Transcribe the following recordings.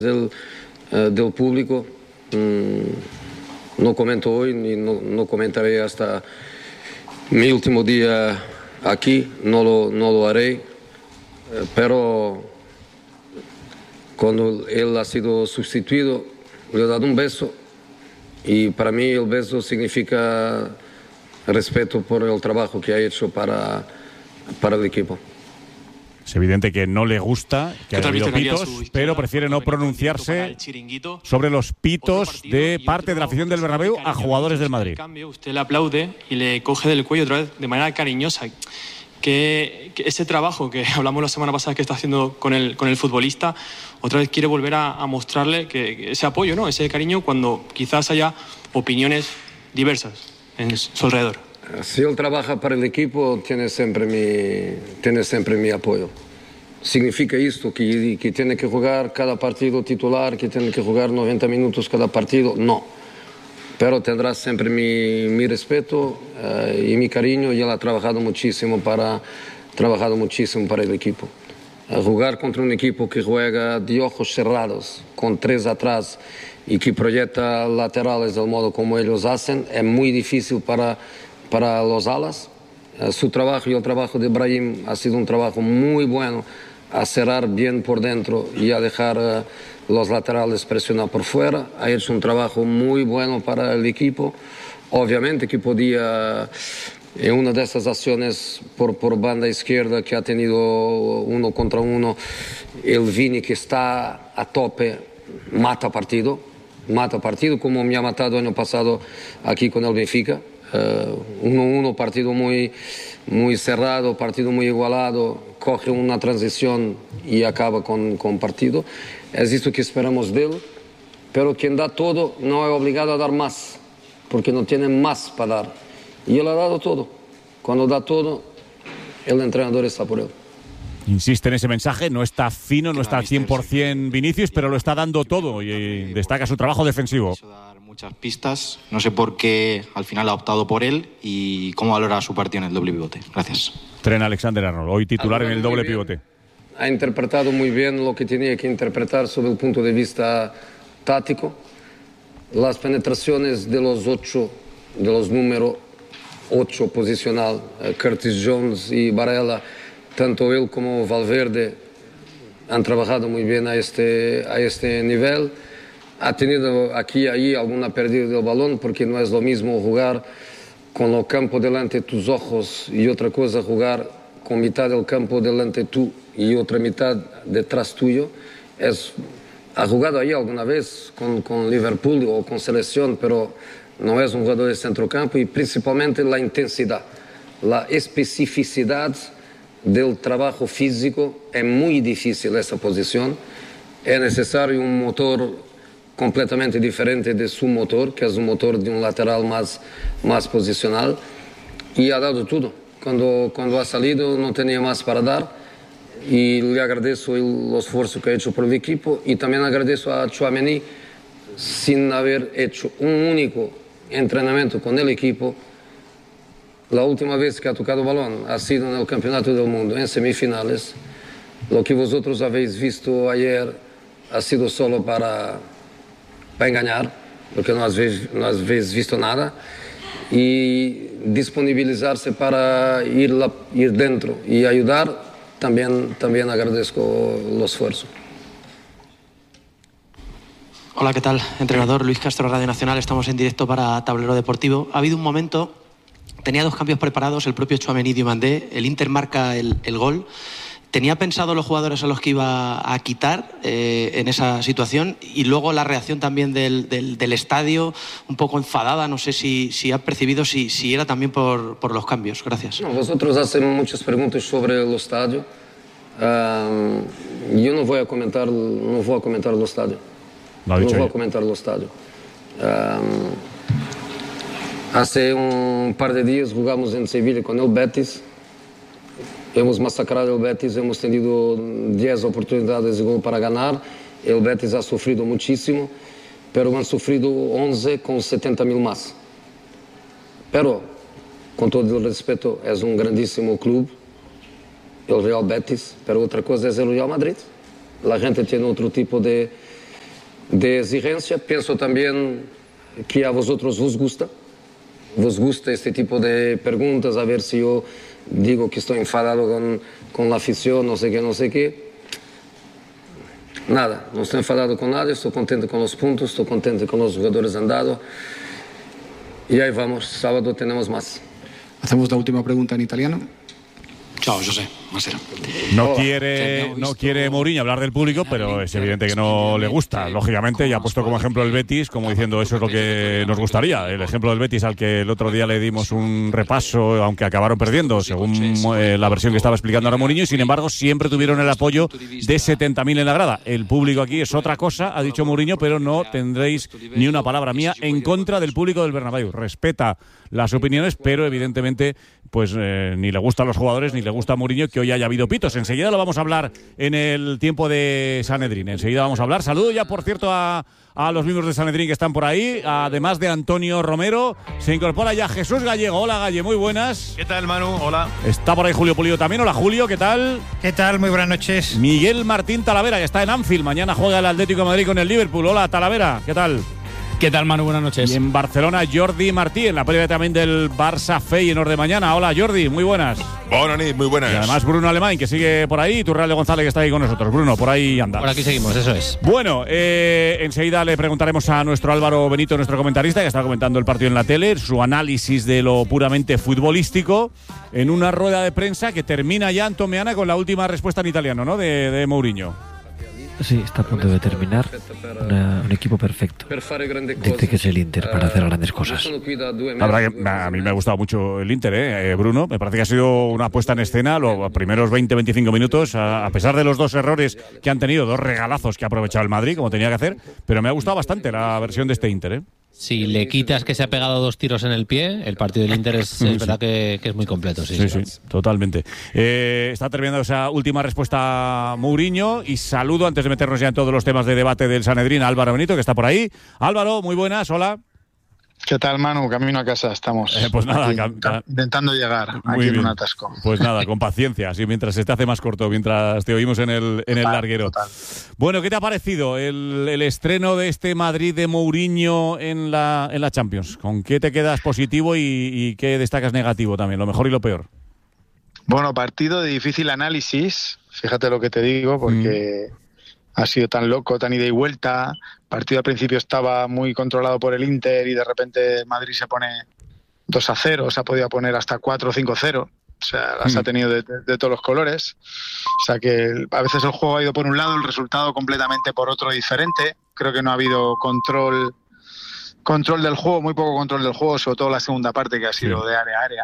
del público. No comento hoy ni no comentaré hasta mi último día aquí, no lo haré, pero cuando él ha sido sustituido le he dado un beso y para mí el beso significa respeto por el trabajo que ha hecho para el equipo. Es evidente que no le gusta que haya habido pitos, pero prefiere no pronunciarse sobre los pitos de parte de la afición del Bernabéu a jugadores del Madrid. En cambio, usted le aplaude y le coge del cuello otra vez de manera cariñosa. Que ese trabajo que hablamos la semana pasada que está haciendo con el futbolista, otra vez quiere volver a mostrarle que ese apoyo, ¿no? Ese cariño cuando quizás haya opiniones diversas en su alrededor. Si él trabaja para el equipo, tiene siempre mi apoyo. Significa esto, que tiene que jugar cada partido titular, que tiene que jugar 90 minutos cada partido, no. Pero tendrá siempre mi respeto y mi cariño, y él ha trabajado muchísimo para el equipo. Jugar contra un equipo que juega de ojos cerrados, con 3 atrás y que proyecta laterales del modo como ellos hacen, es muy difícil para los alas. Su trabajo y el trabajo de Brahim ha sido un trabajo muy bueno, a cerrar bien por dentro y a dejar los laterales presionar por fuera. Ha hecho un trabajo muy bueno para el equipo. Obviamente que podía, en una de esas acciones por banda izquierda que ha tenido 1 contra 1, el Vini, que está a tope, mata partido, como me ha matado el año pasado aquí con el Benfica. 1-1, partido muy cerrado, partido muy igualado, coge una transición y acaba con partido. Es esto que esperamos de él, pero quien da todo no es obligado a dar más, porque no tiene más para dar. Y él ha dado todo. Cuando da todo, el entrenador está por él. Insiste en ese mensaje, no está fino, no está al 100% Vinicius, pero lo está dando todo y destaca su trabajo defensivo. Muchas pistas, no sé por qué al final ha optado por él y cómo valora su partido en el doble pivote. Gracias. Trent Alexander-Arnold, hoy titular en el doble pivote. Ha interpretado muy bien lo que tenía que interpretar sobre el punto de vista táctico. Las penetraciones de los números 8 posicional, Curtis Jones y Barella, tanto él como Valverde han trabajado muy bien a este nivel. Ha tenido aquí y ahí alguna pérdida del balón, porque no es lo mismo jugar con el campo delante de tus ojos y otra cosa jugar con mitad del campo delante tú y otra mitad detrás tuyo. Ha jugado ahí alguna vez con Liverpool o con selección, pero no es un jugador de centrocampo, y principalmente la intensidad, la especificidad del trabajo físico. Es muy difícil esa posición. Es necesario un motor completamente diferente de su motor, que es un motor de un lateral más posicional, y ha dado todo. Cuando ha salido no tenía más para dar, y le agradezco el esfuerzo que ha hecho por el equipo, y también agradezco a Tchouaméni, sin haber hecho un único entrenamiento con el equipo. La última vez que ha tocado balón ha sido en el Campeonato del Mundo, en semifinales. Lo que vosotros habéis visto ayer ha sido solo para engañar, porque no habéis visto nada, y disponibilizarse para ir dentro y ayudar. También agradezco el esfuerzo. Hola, ¿qué tal? Entrenador Luis Castro, Radio Nacional. Estamos en directo para Tablero Deportivo. Ha habido un momento, tenía 2 cambios preparados, el propio Tchouaméni y Diomandé, el Inter marca el gol. ¿Tenía pensado los jugadores a los que iba a quitar en esa situación? Y luego la reacción también del estadio, un poco enfadada, no sé si ha percibido si era también por los cambios. Gracias. No, vosotros hacen muchas preguntas sobre el estadio. Yo no voy a comentar el estadio. No voy a comentar el estadio. Hace un par de días jugamos en Sevilla con el Betis. Hemos masacrado el Betis, hemos tenido 10 oportunidades de gol para ganar. El Betis ha sufrido muchísimo, pero han sufrido 11 con 70.000 más. Pero, con todo el respeto, es un grandísimo club, el Real Betis, pero otra cosa es el Real Madrid. La gente tiene otro tipo de de exigencia. Pienso también que a vosotros os gusta este tipo de preguntas, a ver si yo digo que estoy enfadado con la afición, no sé qué. Nada, no estoy enfadado con nadie, estoy contento con los puntos, estoy contento con los jugadores han dado. Y ahí vamos, sábado tenemos más. Hacemos la última pregunta en italiano. Ciao José, buonasera. No quiere Mourinho hablar del público, pero es evidente que no le gusta. Lógicamente, ya ha puesto como ejemplo el Betis, como diciendo eso es lo que nos gustaría. El ejemplo del Betis al que el otro día le dimos un repaso, aunque acabaron perdiendo, según la versión que estaba explicando ahora Mourinho, y sin embargo siempre tuvieron el apoyo de 70.000 en la grada. El público aquí es otra cosa, ha dicho Mourinho, pero no tendréis ni una palabra mía en contra del público del Bernabéu. Respeta las opiniones, pero evidentemente pues ni le gustan los jugadores ni le gusta a Mourinho que hoy haya habido pitos. Enseguida lo vamos a hablar en el tiempo de Sanedrín. Enseguida vamos a hablar. Saludo ya, por cierto, a los miembros de Sanedrín que están por ahí. Además de Antonio Romero, se incorpora ya Jesús Gallego. Hola, Galle, muy buenas. ¿Qué tal, Manu? Hola. Está por ahí Julio Pulido también. Hola, Julio, ¿qué tal? ¿Qué tal? Muy buenas noches. Miguel Martín Talavera, que está en Anfield. Mañana juega el Atlético de Madrid con el Liverpool. Hola, Talavera, ¿qué tal? ¿Qué tal, Manu? Buenas noches. Y en Barcelona, Jordi Martí, en la previa también del Barça Feyenoord de mañana. Hola, Jordi, muy buenas. Buenas, muy buenas. Y además Bruno Alemán, que sigue por ahí, y Turralde González, que está ahí con nosotros. Bruno, por ahí anda. Por aquí seguimos, eso es. Bueno, enseguida le preguntaremos a nuestro Álvaro Benito, nuestro comentarista, que está comentando el partido en la tele, su análisis de lo puramente futbolístico, en una rueda de prensa que termina ya, Anton Meana, con la última respuesta en italiano, ¿no?, de Mourinho. Sí, está a punto de terminar un equipo perfecto. Dice que es el Inter para hacer grandes cosas. La verdad que a mí me ha gustado mucho el Inter, Bruno. Me parece que ha sido una puesta en escena los primeros 20-25 minutos, a pesar de los dos errores que han tenido, dos regalazos que ha aprovechado el Madrid, como tenía que hacer, pero me ha gustado bastante la versión de este Inter, Si le quitas que se ha pegado 2 tiros en el pie, el partido del Inter es verdad que es muy completo. Sí, totalmente. Está terminando esa última respuesta Mourinho, y saludo, antes de meternos ya en todos los temas de debate del Sanedrín, a Álvaro Benito, que está por ahí. Álvaro, muy buenas, hola. ¿Qué tal, Manu? Camino a casa, estamos pues nada, intentando llegar aquí en un atasco. Pues nada, con paciencia, así mientras se te hace más corto, mientras te oímos en el larguero. Total. Bueno, ¿qué te ha parecido el estreno de este Madrid de Mourinho en la Champions? ¿Con qué te quedas positivo y qué destacas negativo también, lo mejor y lo peor? Bueno, partido de difícil análisis, fíjate lo que te digo, porque ha sido tan loco, tan ida y vuelta. El partido al principio estaba muy controlado por el Inter y de repente Madrid se pone 2-0, se ha podido poner hasta 4-5-0. O sea, las ha tenido de todos los colores. O sea que a veces el juego ha ido por un lado, el resultado completamente por otro diferente. Creo que no ha habido control del juego, muy poco control del juego, sobre todo la segunda parte, que ha sido de área a área.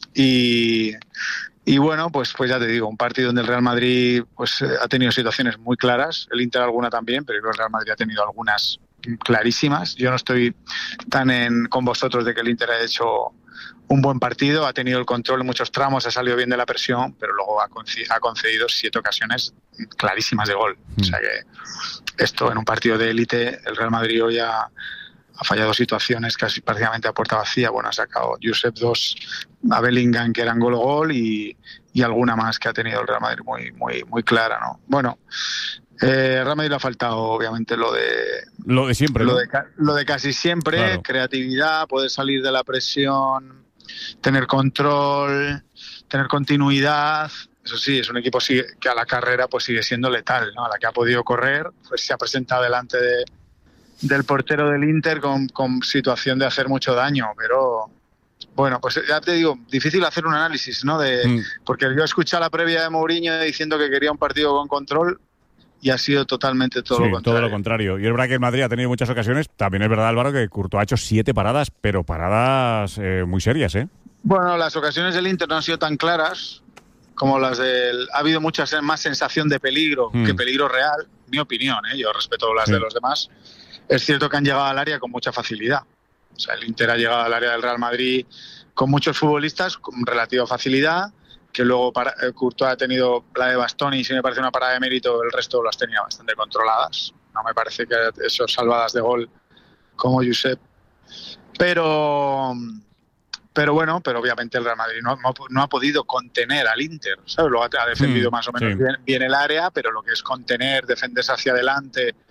Y bueno, pues ya te digo, un partido donde el Real Madrid pues ha tenido situaciones muy claras, el Inter alguna también, pero el Real Madrid ha tenido algunas clarísimas. Yo no estoy tan con vosotros de que el Inter ha hecho un buen partido, ha tenido el control en muchos tramos, ha salido bien de la presión, pero luego ha concedido 7 ocasiones clarísimas de gol. O sea que esto en un partido de élite, el Real Madrid hoy ha fallado situaciones casi prácticamente a puerta vacía. Bueno, ha sacado Josep 2 a Bellingham, que eran gol y alguna más que ha tenido el Real Madrid muy clara, ¿no? Bueno, Real Madrid le ha faltado obviamente lo de siempre, lo de casi siempre, claro. Creatividad, poder salir de la presión, tener control, tener continuidad. Eso sí, es un equipo que a la carrera pues sigue siendo letal, ¿no? A la que ha podido correr, pues se ha presentado delante del portero del Inter con situación de hacer mucho daño, pero bueno, pues ya te digo, difícil hacer un análisis, ¿no? Porque yo he escuchado la previa de Mourinho diciendo que quería un partido con control y ha sido totalmente todo lo contrario. Todo lo contrario. Y es verdad que el Madrid ha tenido muchas ocasiones. También es verdad, Álvaro, que Courtois ha hecho 7 paradas, pero paradas muy serias, ¿eh? Bueno, las ocasiones del Inter no han sido tan claras como las del... Ha habido mucha más sensación de peligro que peligro real, mi opinión, ¿eh? Yo respeto las de los demás. Es cierto que han llegado al área con mucha facilidad. O sea, el Inter ha llegado al área del Real Madrid con muchos futbolistas con relativa facilidad, que luego Courtois ha tenido la de Bastoni, y si me parece una parada de mérito, el resto las tenía bastante controladas. No me parece que esos salvadas de gol como Josep. Pero bueno, pero obviamente el Real Madrid no ha podido contener al Inter, ¿sabes? Luego ha defendido más o menos bien el área, pero lo que es contener, defenderse hacia adelante,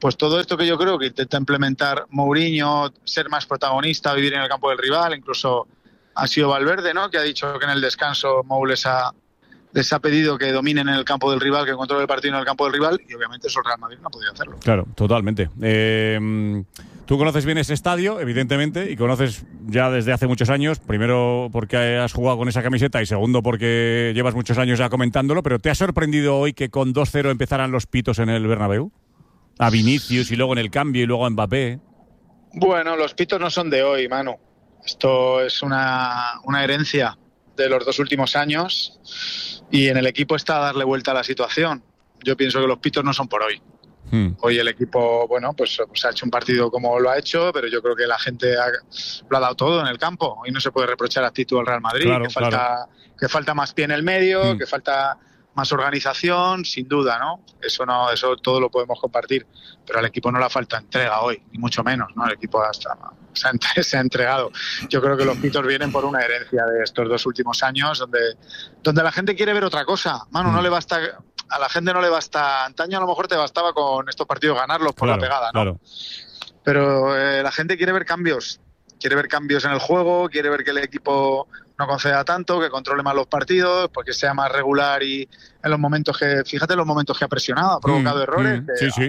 pues todo esto que yo creo que intenta implementar Mourinho, ser más protagonista, vivir en el campo del rival, incluso ha sido Valverde, ¿no?, que ha dicho que en el descanso Mou les ha pedido que dominen en el campo del rival, que controlen el partido en el campo del rival, y obviamente eso el Real Madrid no ha podido hacerlo. Claro, totalmente. Tú conoces bien ese estadio, evidentemente, y conoces ya desde hace muchos años, primero porque has jugado con esa camiseta y segundo porque llevas muchos años ya comentándolo, pero ¿te ha sorprendido hoy que con 2-0 empezaran los pitos en el Bernabéu? A Vinicius y luego en el cambio y luego a Mbappé. Bueno, los pitos no son de hoy, Manu. Esto es una herencia de los 2 últimos años y en el equipo está a darle vuelta a la situación. Yo pienso que los pitos no son por hoy. Hoy el equipo, bueno, pues ha hecho un partido como lo ha hecho, pero yo creo que la gente lo ha dado todo en el campo. Hoy no se puede reprochar actitud al Real Madrid, claro, que falta más pie en el medio, que falta más organización, sin duda, ¿no? Eso todo lo podemos compartir, pero al equipo no le falta entrega hoy, ni mucho menos, ¿no? El equipo se ha entregado. Yo creo que los pitos vienen por una herencia de estos 2 últimos años, donde la gente quiere ver otra cosa. Manu, no le basta, a la gente no le basta. Antaño a lo mejor te bastaba con estos partidos ganarlos por la pegada, ¿no? Claro. Pero la gente quiere ver cambios. Quiere ver cambios en el juego, quiere ver que el equipo no conceda tanto, que controle más los partidos, porque sea más regular y en los momentos fíjate los momentos que ha presionado, ha provocado errores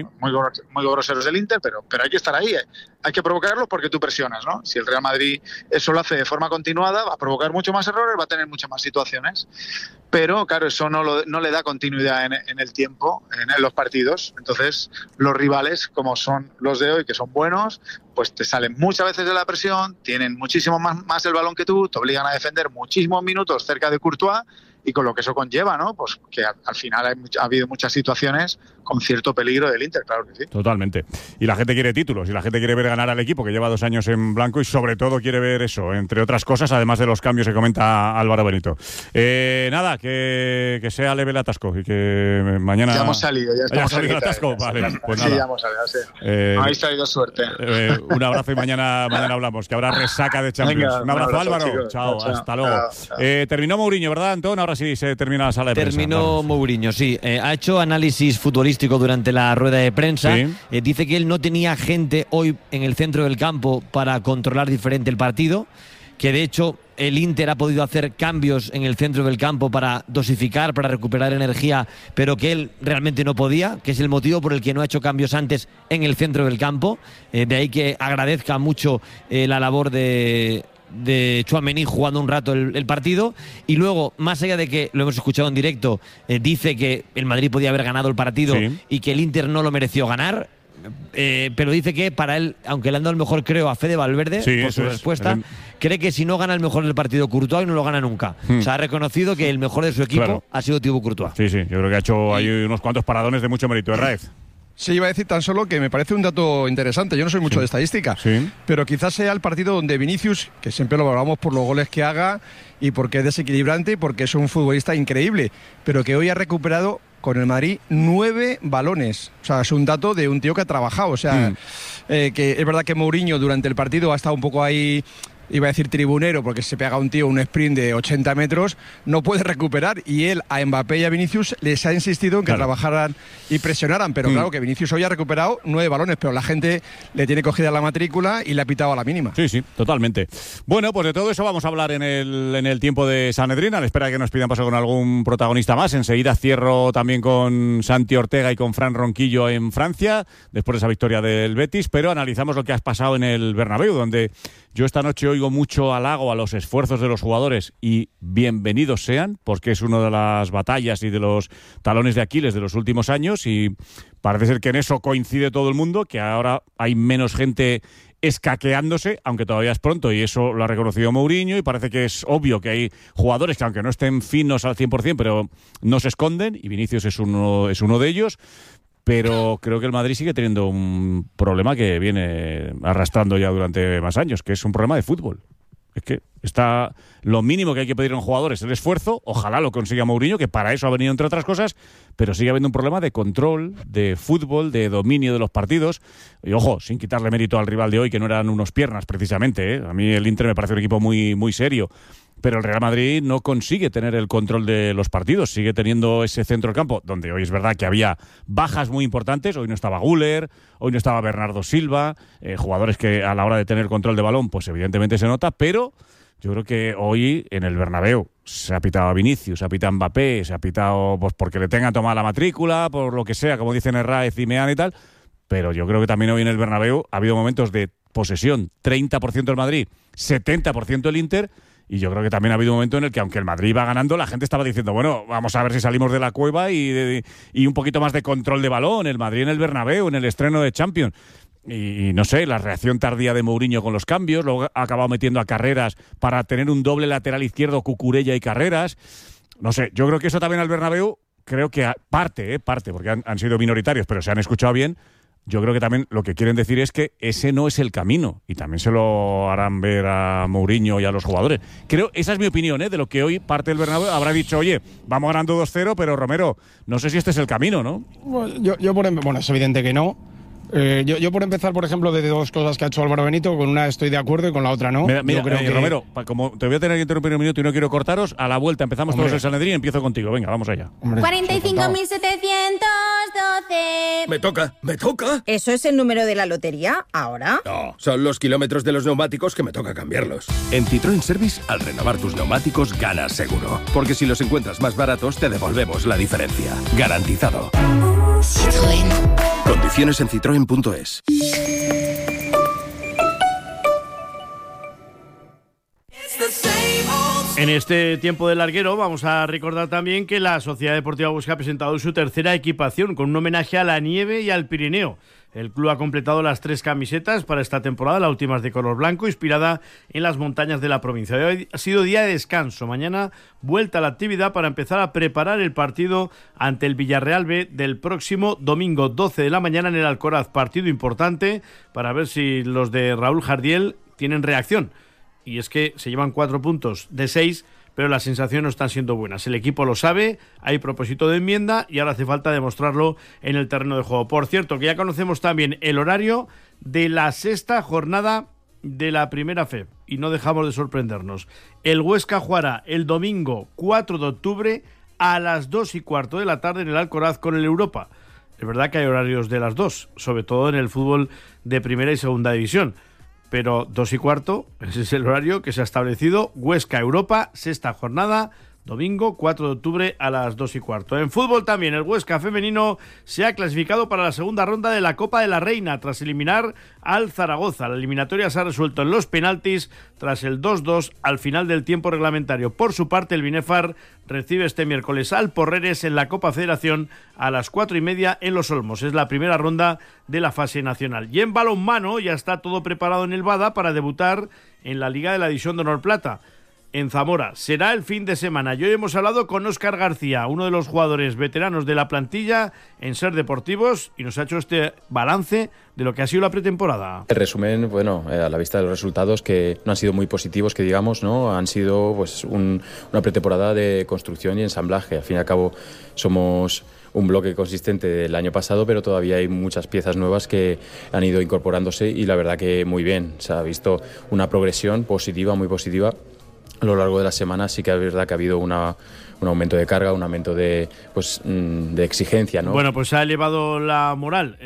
muy groseros del Inter, pero hay que estar ahí, hay que provocarlos porque tú presionas, ¿no? Si el Real Madrid eso lo hace de forma continuada, va a provocar mucho más errores, va a tener muchas más situaciones, pero claro, eso no le da continuidad en el tiempo, en los partidos. Entonces los rivales, como son los de hoy, que son buenos, pues te salen muchas veces de la presión, tienen muchísimo más el balón que tú, te obligan a defender muchísimos minutos cerca de Courtois, y con lo que eso conlleva, ¿no? Pues que al final ha habido muchas situaciones con cierto peligro del Inter, claro que sí. Totalmente. Y la gente quiere títulos, y la gente quiere ver ganar al equipo, que lleva 2 años en blanco, y sobre todo quiere ver eso, entre otras cosas, además de los cambios que comenta Álvaro Benito. Nada, que sea leve el atasco, y que mañana... Ya hemos salido, ya estamos salido el atasco. Vale, pues nada. Sí, ya hemos salido, sí. Habéis traído suerte. Un abrazo y mañana hablamos, que habrá resaca de Champions. Venga, un abrazo, Álvaro. Chicos. Chao, hasta luego. Chao. Terminó Mourinho, ¿verdad, Antón? Ahora sí se termina la sala de prensa. Terminó Mourinho, sí. Ha hecho análisis futbolístico durante la rueda de prensa. Sí. Dice que él no tenía gente hoy en el centro del campo para controlar diferente el partido, que de hecho el Inter ha podido hacer cambios en el centro del campo para dosificar, para recuperar energía, pero que él realmente no podía, que es el motivo por el que no ha hecho cambios antes en el centro del campo. De ahí que agradezca mucho la labor de Tchouaméni jugando un rato el partido. Y luego, más allá de que lo hemos escuchado en directo, dice que el Madrid podía haber ganado el partido, sí, y que el Inter no lo mereció ganar, pero dice que para él, aunque le han dado el mejor, creo, a Fede Valverde, sí, por su respuesta, cree que si no gana el mejor del partido Courtois, no lo gana nunca. O sea, ha reconocido que el mejor de su equipo ha sido Thibaut Courtois. Sí, yo creo que ha hecho ahí unos cuantos paradones de mucho mérito de Raez. Sí, iba a decir tan solo que me parece un dato interesante. Yo no soy mucho de estadística, pero quizás sea el partido donde Vinicius, que siempre lo valoramos por los goles que haga y porque es desequilibrante y porque es un futbolista increíble, pero que hoy ha recuperado con el Madrid 9 balones. O sea, es un dato de un tío que ha trabajado. O sea, que es verdad que Mourinho durante el partido ha estado un poco ahí, iba a decir tribunero, porque se pega un tío un sprint de 80 metros, no puede recuperar, y él a Mbappé y a Vinicius les ha insistido en que trabajaran y presionaran, pero claro que Vinicius hoy ha recuperado 9 balones, pero la gente le tiene cogida la matrícula y le ha pitado a la mínima. Sí, totalmente. Bueno, pues de todo eso vamos a hablar en el tiempo de Sanedrín, a la espera de que nos pidan paso con algún protagonista más. Enseguida cierro también con Santi Ortega y con Fran Ronquillo en Francia, después de esa victoria del Betis, pero analizamos lo que ha pasado en el Bernabéu, donde yo esta noche oigo mucho halago a los esfuerzos de los jugadores, y bienvenidos sean, porque es una de las batallas y de los talones de Aquiles de los últimos años, y parece ser que en eso coincide todo el mundo, que ahora hay menos gente escaqueándose, aunque todavía es pronto, y eso lo ha reconocido Mourinho, y parece que es obvio que hay jugadores que, aunque no estén finos al 100%, pero no se esconden, y Vinicius es uno de ellos. Pero creo que el Madrid sigue teniendo un problema que viene arrastrando ya durante más años, que es un problema de fútbol. Es que está lo mínimo que hay que pedir a un jugador es el esfuerzo. Ojalá lo consiga Mourinho, que para eso ha venido, entre otras cosas, pero sigue habiendo un problema de control, de fútbol, de dominio de los partidos. Y ojo, sin quitarle mérito al rival de hoy, que no eran unos piernas precisamente, ¿eh? A mí el Inter me parece un equipo muy, muy serio. pero el Real Madrid no consigue tener el control de los partidos, sigue teniendo ese centro del campo, donde hoy es verdad que había bajas muy importantes, hoy no estaba Güler, hoy no estaba Bernardo Silva, jugadores que a la hora de tener control de balón, pues evidentemente se nota, pero yo creo que hoy en el Bernabéu se ha pitado a Vinicius, se ha pitado a Mbappé, se ha pitado pues porque le tengan tomada la matrícula, por lo que sea, como dicen Herráez y Meán y tal, pero yo creo que también hoy en el Bernabéu ha habido momentos de posesión, 30% el Madrid, 70% el Inter, y yo creo que también ha habido un momento en el que, aunque el Madrid iba ganando, la gente estaba diciendo, bueno, vamos a ver si salimos de la cueva y un poquito más de control de balón, el Madrid en el Bernabéu, en el estreno de Champions. Y no sé, la reacción tardía de Mourinho con los cambios, luego ha acabado metiendo a Carreras para tener un doble lateral izquierdo, Cucurella y Carreras. No sé, yo creo que eso también al Bernabéu, creo que parte, porque han sido minoritarios, pero se han escuchado bien. Yo creo que también lo que quieren decir es que ese no es el camino, y también se lo harán ver a Mourinho y a los jugadores. Esa es mi opinión, de lo que hoy parte del Bernabéu habrá dicho, oye, vamos ganando 2-0, pero Romero, no sé si este es el camino, ¿no? Bueno, es evidente que no. Yo por empezar, por ejemplo, de dos cosas que ha hecho Álvaro Benito, con una estoy de acuerdo y con la otra no. Mira, Romero, como te voy a tener que interrumpir un minuto y no quiero cortaros, a la vuelta empezamos todos el Sanedrín y empiezo contigo. Venga, vamos allá. 45.712. Me toca. ¿Eso es el número de la lotería ahora? No, son los kilómetros de los neumáticos que me toca cambiarlos. En Citroën Service, al renovar tus neumáticos, ganas seguro. Porque si los encuentras más baratos, te devolvemos la diferencia. Garantizado. Citroën. Condiciones en citroen.es. En este tiempo de larguero vamos a recordar también que la Sociedad Deportiva Huesca ha presentado su tercera equipación con un homenaje a la nieve y al Pirineo. El club ha completado las 3 camisetas para esta temporada, la última es de color blanco, inspirada en las montañas de la provincia. Hoy ha sido día de descanso, mañana vuelta a la actividad para empezar a preparar el partido ante el Villarreal B del próximo domingo 12 de la mañana en el Alcoraz. Partido importante para ver si los de Raúl Jardiel tienen reacción. Y es que se llevan 4 puntos de 6, pero las sensaciones no están siendo buenas. El equipo lo sabe, hay propósito de enmienda y ahora hace falta demostrarlo en el terreno de juego. Por cierto, que ya conocemos también el horario de la 6ª jornada de la Primera FEB y no dejamos de sorprendernos. El Huesca jugará el domingo 4 de octubre a las 2:15 de la tarde en el Alcoraz con el Europa. Es verdad que hay horarios de las 2, sobre todo en el fútbol de Primera y Segunda División. Pero 2:15, ese es el horario que se ha establecido. Huesca Europa, 6ª jornada, domingo 4 de octubre a las 2:15. En fútbol también, el Huesca femenino se ha clasificado para la segunda ronda de la Copa de la Reina tras eliminar al Zaragoza. La eliminatoria se ha resuelto en los penaltis tras el 2-2 al final del tiempo reglamentario. Por su parte, el Binefar recibe este miércoles al Porreres en la Copa Federación a las 4:30 en Los Olmos. Es la primera ronda de la fase nacional. Y en balonmano ya está todo preparado en el Bada para debutar en la Liga de la División de Honor Plata en Zamora. Será el fin de semana. Y hoy hemos hablado con Óscar García, uno de los jugadores veteranos de la plantilla en Ser Deportivos, y nos ha hecho este balance de lo que ha sido la pretemporada. El resumen, a la vista de los resultados, que no han sido muy positivos, que digamos, ¿no? Han sido una pretemporada de construcción y ensamblaje. Al fin y al cabo somos un bloque consistente del año pasado, pero todavía hay muchas piezas nuevas que han ido incorporándose y la verdad que muy bien. Se ha visto una progresión positiva, muy positiva. A lo largo de la semana sí que es verdad que ha habido un aumento de carga, un aumento de exigencia, ¿no? Bueno, pues ha elevado la moral.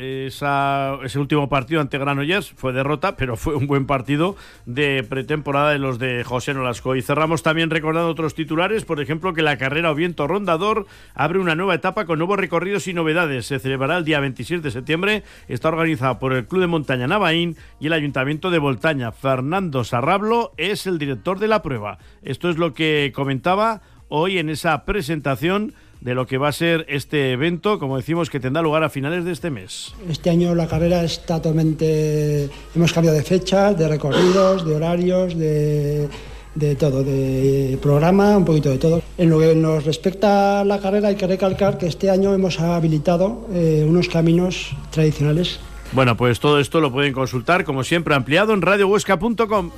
Ese último partido ante Granollers fue derrota, pero fue un buen partido de pretemporada de los de José Nolasco. Y cerramos también recordando otros titulares, por ejemplo, que la carrera Oviento Rondador abre una nueva etapa con nuevos recorridos y novedades. Se celebrará el día 26 de septiembre. Está organizada por el Club de Montaña Navaín y el Ayuntamiento de Voltaña. Fernando Sarrablo es el director de la prueba. Esto es lo que comentaba hoy en esa presentación de lo que va a ser este evento, como decimos, que tendrá lugar a finales de este mes. Este año la carrera está totalmente... Hemos cambiado de fechas, de recorridos, de horarios, de todo, de programa, un poquito de todo. En lo que nos respecta a la carrera hay que recalcar que este año hemos habilitado unos caminos tradicionales. Bueno, pues todo esto lo pueden consultar, como siempre, ampliado en radiohuesca.com.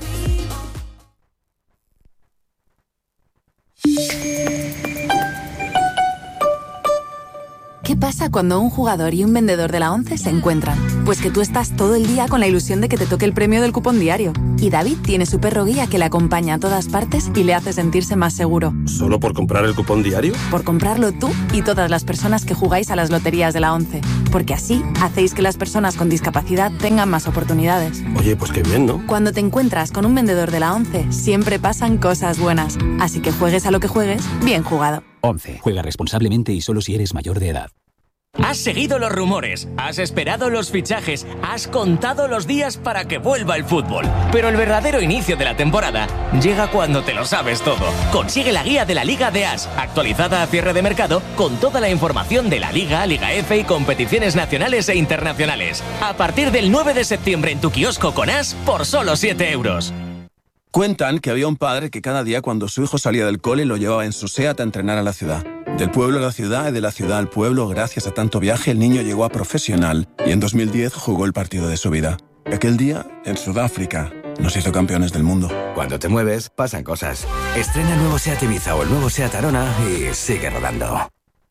¿Qué pasa pasa cuando un jugador y un vendedor de la ONCE se encuentran? Pues que tú estás todo el día con la ilusión de que te toque el premio del cupón diario. Y David tiene su perro guía que le acompaña a todas partes y le hace sentirse más seguro. ¿Solo por comprar el cupón diario? Por comprarlo tú y todas las personas que jugáis a las loterías de la ONCE. Porque así hacéis que las personas con discapacidad tengan más oportunidades. Oye, pues qué bien, ¿no? Cuando te encuentras con un vendedor de la ONCE, siempre pasan cosas buenas. Así que juegues a lo que juegues, bien jugado. 11. Juega responsablemente y solo si eres mayor de edad. Has seguido los rumores, has esperado los fichajes, has contado los días para que vuelva el fútbol. Pero el verdadero inicio de la temporada llega cuando te lo sabes todo. Consigue la guía de la Liga de As, actualizada a cierre de mercado, con toda la información de la Liga, Liga F y competiciones nacionales e internacionales. A partir del 9 de septiembre en tu kiosco con As por solo 7 euros. Cuentan que había un padre que cada día cuando su hijo salía del cole lo llevaba en su SEAT a entrenar a la ciudad. Del pueblo a la ciudad y de la ciudad al pueblo, gracias a tanto viaje, el niño llegó a profesional y en 2010 jugó el partido de su vida. Aquel día, en Sudáfrica, nos hizo campeones del mundo. Cuando te mueves, pasan cosas. Estrena el nuevo SEAT Ibiza o el nuevo SEAT Arona y sigue rodando.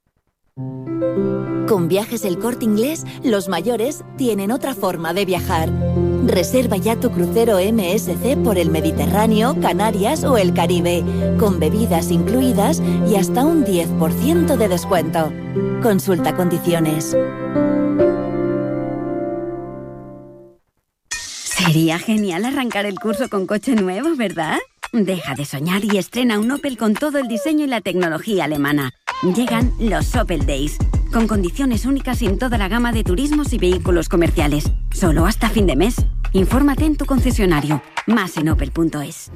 Con Viajes El Corte Inglés, los mayores tienen otra forma de viajar. Reserva ya tu crucero MSC por el Mediterráneo, Canarias o el Caribe, con bebidas incluidas y hasta un 10% de descuento. Consulta condiciones. Sería genial arrancar el curso con coche nuevo, ¿verdad? Deja de soñar y estrena un Opel con todo el diseño y la tecnología alemana. Llegan los Opel Days, con condiciones únicas en toda la gama de turismos y vehículos comerciales. Solo hasta fin de mes. Infórmate en tu concesionario. Más en opel.es.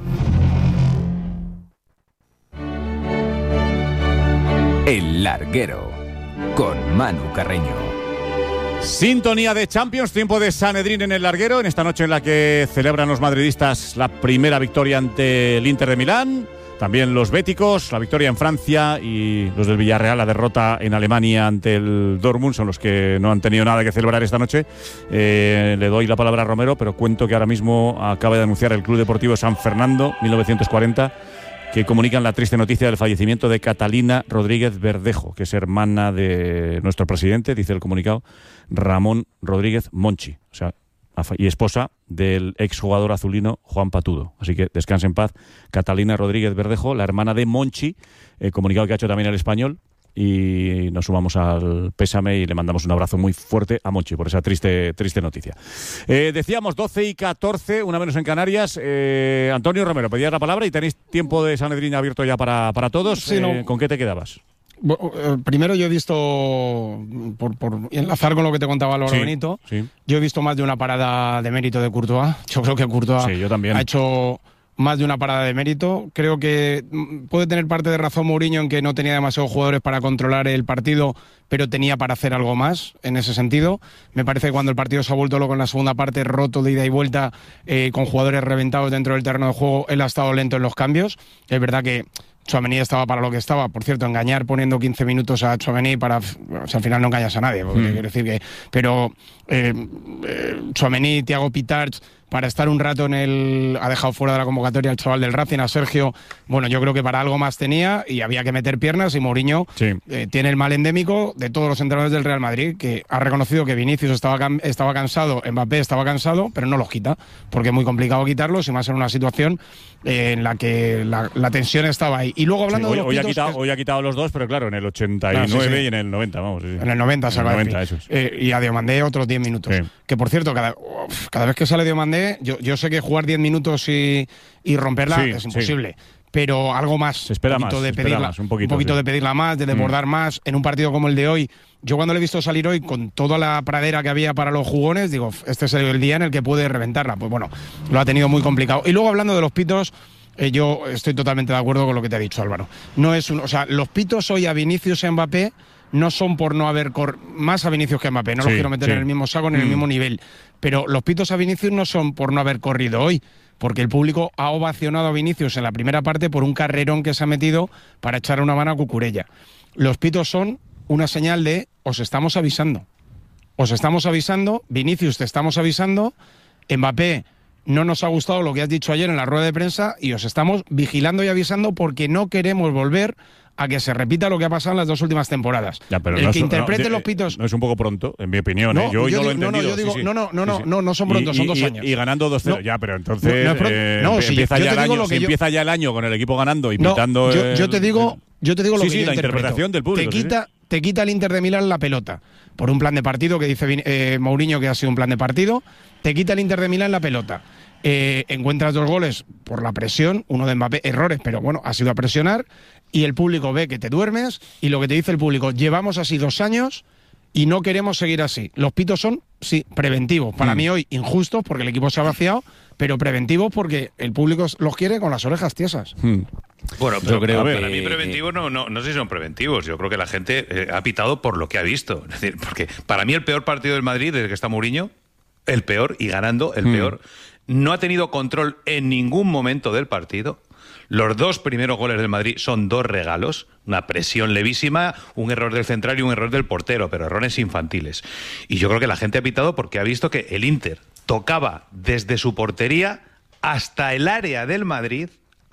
El Larguero, con Manu Carreño. Sintonía de Champions, tiempo de Sanedrín en el Larguero, en esta noche en la que celebran los madridistas la primera victoria ante el Inter de Milán. También los béticos, la victoria en Francia, y los del Villarreal, la derrota en Alemania ante el Dortmund, son los que no han tenido nada que celebrar esta noche. Le doy la palabra a Romero, pero cuento que ahora mismo acaba de anunciar el Club Deportivo San Fernando, 1940, que comunican la triste noticia del fallecimiento de Catalina Rodríguez Verdejo, que es hermana de nuestro presidente, dice el comunicado, Ramón Rodríguez Monchi, o sea, y esposa del exjugador azulino Juan Patudo. Así que descanse en paz Catalina Rodríguez Verdejo, la hermana de Monchi, comunicado que ha hecho también el Español, y nos sumamos al pésame y le mandamos un abrazo muy fuerte a Monchi por esa triste noticia. Decíamos 12:14, una menos en Canarias. Antonio Romero, pedías la palabra y tenéis tiempo de Sanedrín abierto ya para todos. Sí, no. ¿Con qué te quedabas? Primero yo he visto, por enlazar con lo que te contaba Álvaro Benito, yo he visto más de una parada de mérito de Courtois. Yo creo que Courtois yo también. ha hecho más de una parada de mérito. Creo que puede tener parte de razón Mourinho en que no tenía demasiados jugadores para controlar el partido, pero tenía para hacer algo más en ese sentido. Me parece que cuando el partido se ha vuelto loco en la segunda parte, roto de ida y vuelta, con jugadores reventados dentro del terreno de juego, él ha estado lento en los cambios. Es verdad que Tchouaméni estaba para lo que estaba. Por cierto, engañar poniendo 15 minutos a Tchouaméni para... O sea, al final no engañas a nadie, porque quiero decir que... Pero Tchouaméni, Thiago Pitarch, para estar un rato en el... Ha dejado fuera de la convocatoria al chaval del Racing, a Sergio. Bueno, yo creo que para algo más tenía y había que meter piernas, y Mourinho tiene el mal endémico de todos los entrenadores del Real Madrid, que ha reconocido que Vinicius estaba cansado, Mbappé estaba cansado, pero no los quita, porque es muy complicado quitarlos, y más en una situación en la que la tensión estaba ahí. Y luego hablando de los pitos, hoy ha quitado los dos, pero claro, en el 89 y en el 90, vamos. En el 90 se acaba. Eso es. Y a Diomandé otros 10 minutos. Que por cierto, cada vez que sale Diomandé, yo sé que jugar 10 minutos y romperla es imposible. Pero algo más, se espera un poquito más, de pedirla, un poquito de pedirla más, de desbordar más en un partido como el de hoy. Yo cuando le he visto salir hoy con toda la pradera que había para los jugones, digo, este es el día en el que puede reventarla. Pues bueno, lo ha tenido muy complicado. Y luego hablando de los pitos, yo estoy totalmente de acuerdo con lo que te ha dicho Álvaro. No es o sea, los pitos hoy a Vinicius y a Mbappé no son por no haber más a Vinicius que a Mbappé, no los quiero meter en el mismo saco, en el mismo nivel, pero los pitos a Vinicius no son por no haber corrido hoy, porque el público ha ovacionado a Vinicius en la primera parte por un carrerón que se ha metido para echar una mano a Cucurella. Los pitos son una señal de os estamos avisando, Vinicius te estamos avisando, Mbappé no nos ha gustado lo que has dicho ayer en la rueda de prensa y os estamos vigilando y avisando porque no queremos volver a que se repita lo que ha pasado en las 2 últimas temporadas. Ya, pero el que interprete los pitos... No es un poco pronto, en mi opinión. No, yo hoy no lo he digo, entendido. Yo digo, sí. No son pronto, son 2 años. Y ganando 2-0. No, ya, pero entonces empieza ya el año, empieza ya el año con el equipo ganando y pitando... Yo te digo lo que yo la interpretación del público. Te quita el Inter de Milán la pelota por un plan de partido que dice Mourinho que ha sido un plan de partido. Te quita el Inter de Milán la pelota. Encuentras 2 goles por la presión, uno de Mbappé, errores, pero bueno, ha sido a presionar, y el público ve que te duermes, y lo que te dice el público, llevamos así 2 años y no queremos seguir así. Los pitos son, sí, preventivos. Para mí hoy injustos porque el equipo se ha vaciado, pero preventivos porque el público los quiere con las orejas tiesas. Bueno, pero yo creo para mí preventivos no sé si son preventivos. Yo creo que la gente ha pitado por lo que ha visto. Es decir, porque para mí el peor partido del Madrid desde que está Mourinho, el peor, y ganando, el peor, no ha tenido control en ningún momento del partido. Los 2 primeros goles del Madrid son 2 regalos, una presión levísima, un error del central y un error del portero, pero errores infantiles. Y yo creo que la gente ha pitado porque ha visto que el Inter tocaba desde su portería hasta el área del Madrid,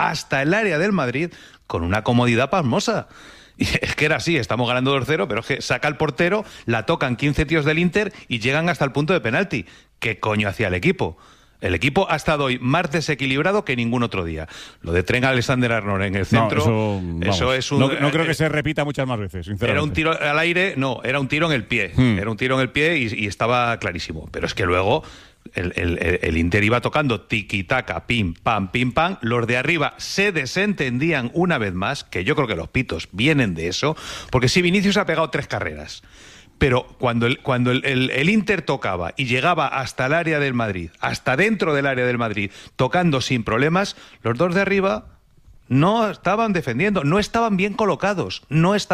con una comodidad pasmosa. Y es que era así, estamos ganando 2-0, pero es que saca el portero, la tocan 15 tíos del Inter y llegan hasta el punto de penalti. ¿Qué coño hacía el equipo? El equipo ha estado hoy más desequilibrado que ningún otro día. Lo de Trent Alexander-Arnold en el centro, eso es un... No creo que se repita muchas más veces, sinceramente. Era un tiro al aire, no, era un tiro en el pie. Era un tiro en el pie y estaba clarísimo. Pero es que luego el Inter iba tocando tiki-taka, pim, pam, los de arriba se desentendían una vez más, que yo creo que los pitos vienen de eso, porque si Vinicius ha pegado 3 carreras, pero cuando el Inter tocaba y llegaba hasta el área del Madrid, hasta dentro del área del Madrid, tocando sin problemas, los 2 de arriba no estaban defendiendo, no estaban bien colocados.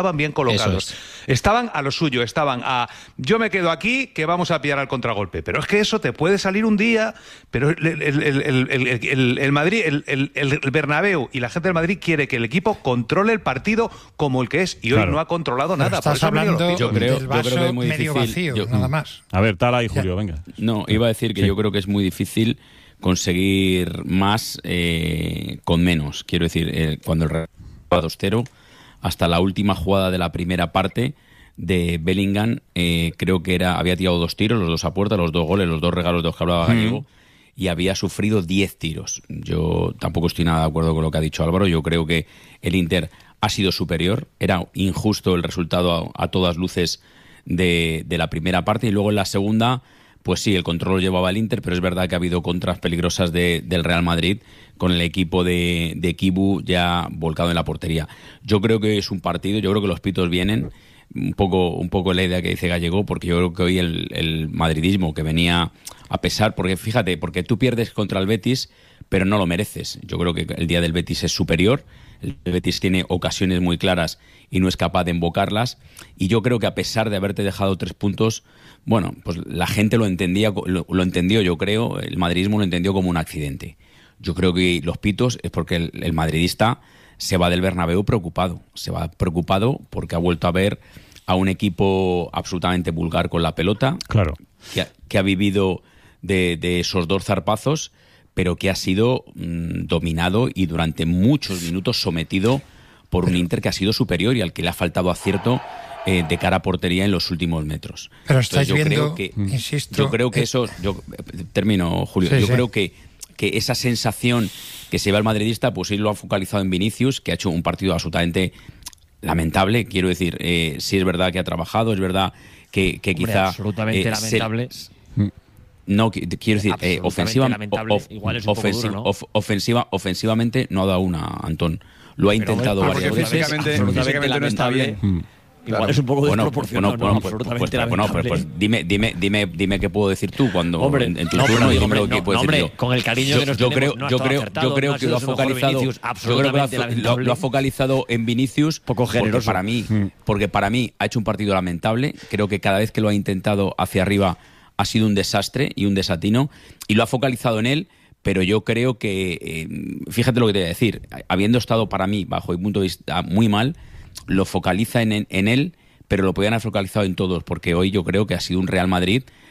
Estaban a lo suyo, estaban a yo me quedo aquí que vamos a pillar al contragolpe. Pero es que eso te puede salir un día, pero el Madrid, el Bernabéu y la gente del Madrid quiere que el equipo controle el partido como el que es, y hoy no ha controlado nada. Estás hablando yo creo vaso que es muy medio difícil. vacío, nada más. A ver, Tala y Julio, venga. No, iba a decir que yo creo que es muy difícil conseguir más con menos. Quiero decir, cuando el Real va 2-0, hasta la última jugada de la primera parte de Bellingham, creo que había tirado 2 tiros, los 2 a puerta, los 2 goles, los 2 regalos de los que hablaba Gallego, y había sufrido 10 tiros. Yo tampoco estoy nada de acuerdo con lo que ha dicho Álvaro. Yo creo que el Inter ha sido superior. Era injusto el resultado a todas luces de la primera parte, y luego en la segunda, pues sí, el control lo llevaba el Inter, pero es verdad que ha habido contras peligrosas del Real Madrid con el equipo de Kibu ya volcado en la portería. Yo creo que es un partido, yo creo que los pitos vienen, un poco la idea que dice Gallego, porque yo creo que hoy el madridismo que venía a pesar, porque fíjate, porque tú pierdes contra el Betis, pero no lo mereces. Yo creo que el día del Betis es superior, el Betis tiene ocasiones muy claras y no es capaz de embocarlas, y yo creo que a pesar de haberte dejado 3 puntos, bueno, pues la gente lo entendió, yo creo, el madridismo lo entendió como un accidente. Yo creo que los pitos es porque el madridista se va del Bernabéu preocupado, porque ha vuelto a ver a un equipo absolutamente vulgar con la pelota, claro, que ha vivido de esos 2 zarpazos, pero que ha sido dominado y durante muchos minutos sometido por un Inter que ha sido superior y al que le ha faltado acierto de cara a portería en los últimos metros. Pero estáis viendo, insisto... Yo creo que eso... Termino, Julio. Sí, creo que esa sensación que se va el madridista, pues él lo ha focalizado en Vinicius, que ha hecho un partido absolutamente lamentable. Quiero decir, sí es verdad que ha trabajado, es verdad que quizá... absolutamente lamentable... No, quiero decir, ofensivamente no ha dado una, Antón. Lo ha intentado varias veces. Físicamente no está bien. Igual es un poco desproporcionado. Absolutamente lamentable. Pues dime qué puedo decir tú cuando en tu turno y dime lo que puedo decir yo. Con el cariño que nos tenemos, yo creo que lo ha focalizado en Vinicius, poco generoso. Porque para mí ha hecho un partido lamentable. Creo que cada vez que lo ha intentado hacia arriba ha sido un desastre y un desatino, y lo ha focalizado en él, pero yo creo que, fíjate lo que te voy a decir, habiendo estado para mí, bajo mi punto de vista, muy mal, lo focaliza en él, pero lo podían haber focalizado en todos, porque hoy yo creo que ha sido un Real Madrid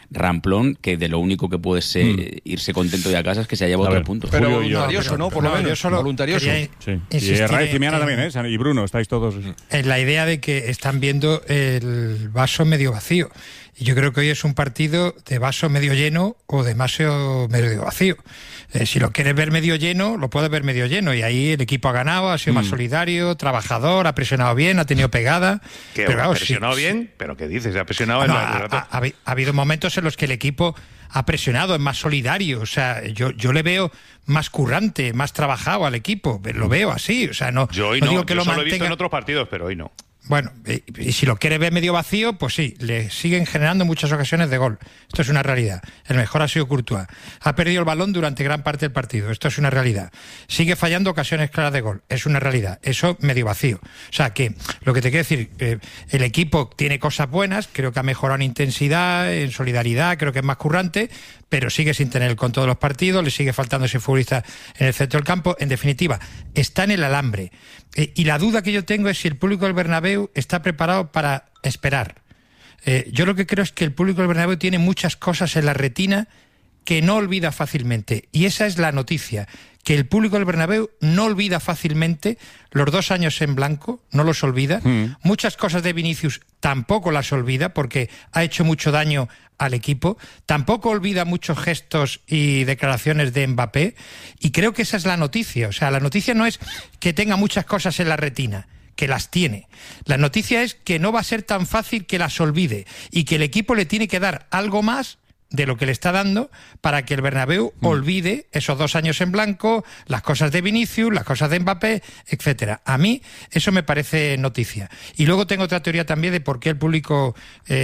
ramplón que de lo único que puede ser irse contento de a casa es que se haya llevado 3 puntos. Pero voluntarioso, ¿no? Por lo menos, voluntarioso. Sí. Y Raíz y Miana también, ¿eh? Y Bruno, estáis todos... En la idea de que están viendo el vaso medio vacío. Y yo creo que hoy es un partido de vaso medio lleno o de vaso medio vacío. Si lo quieres ver medio lleno, lo puedes ver medio lleno. Y ahí el equipo ha ganado, ha sido más solidario, trabajador, ha presionado bien, ha tenido pegada. Pero claro, ¿ha presionado bien? ¿Pero qué dices? ¿Ha presionado en ha habido momentos en los que el equipo ha presionado, es más solidario. O sea, yo le veo más currante, más trabajado al equipo. Lo veo así. O sea, yo hoy no no, digo que yo lo solo mantenga. He visto en otros partidos, pero hoy no. Bueno, y si lo quiere ver medio vacío, pues sí, le siguen generando muchas ocasiones de gol. Esto es una realidad. El mejor ha sido Courtois. Ha perdido el balón durante gran parte del partido. Esto es una realidad. Sigue fallando ocasiones claras de gol. Es una realidad. Eso medio vacío. O sea que, lo que te quiero decir, el equipo tiene cosas buenas, creo que ha mejorado en intensidad, en solidaridad, creo que es más currante, pero sigue sin tener el control de los partidos, le sigue faltando ese futbolista en el centro del campo. En definitiva, está en el alambre. Y la duda que yo tengo es si el público del Bernabéu está preparado para esperar. Yo lo que creo es que el público del Bernabéu tiene muchas cosas en la retina que no olvida fácilmente. Y esa es la noticia, que el público del Bernabéu no olvida fácilmente los 2 años en blanco, no los olvida. Muchas cosas de Vinicius tampoco las olvida porque ha hecho mucho daño al equipo. Tampoco olvida muchos gestos y declaraciones de Mbappé. Y creo que esa es la noticia. O sea, la noticia no es que tenga muchas cosas en la retina, que las tiene. La noticia es que no va a ser tan fácil que las olvide y que el equipo le tiene que dar algo más de lo que le está dando para que el Bernabéu olvide esos 2 años en blanco, las cosas de Vinicius, las cosas de Mbappé, etcétera. A mí eso me parece noticia. Y luego tengo otra teoría también de por qué el público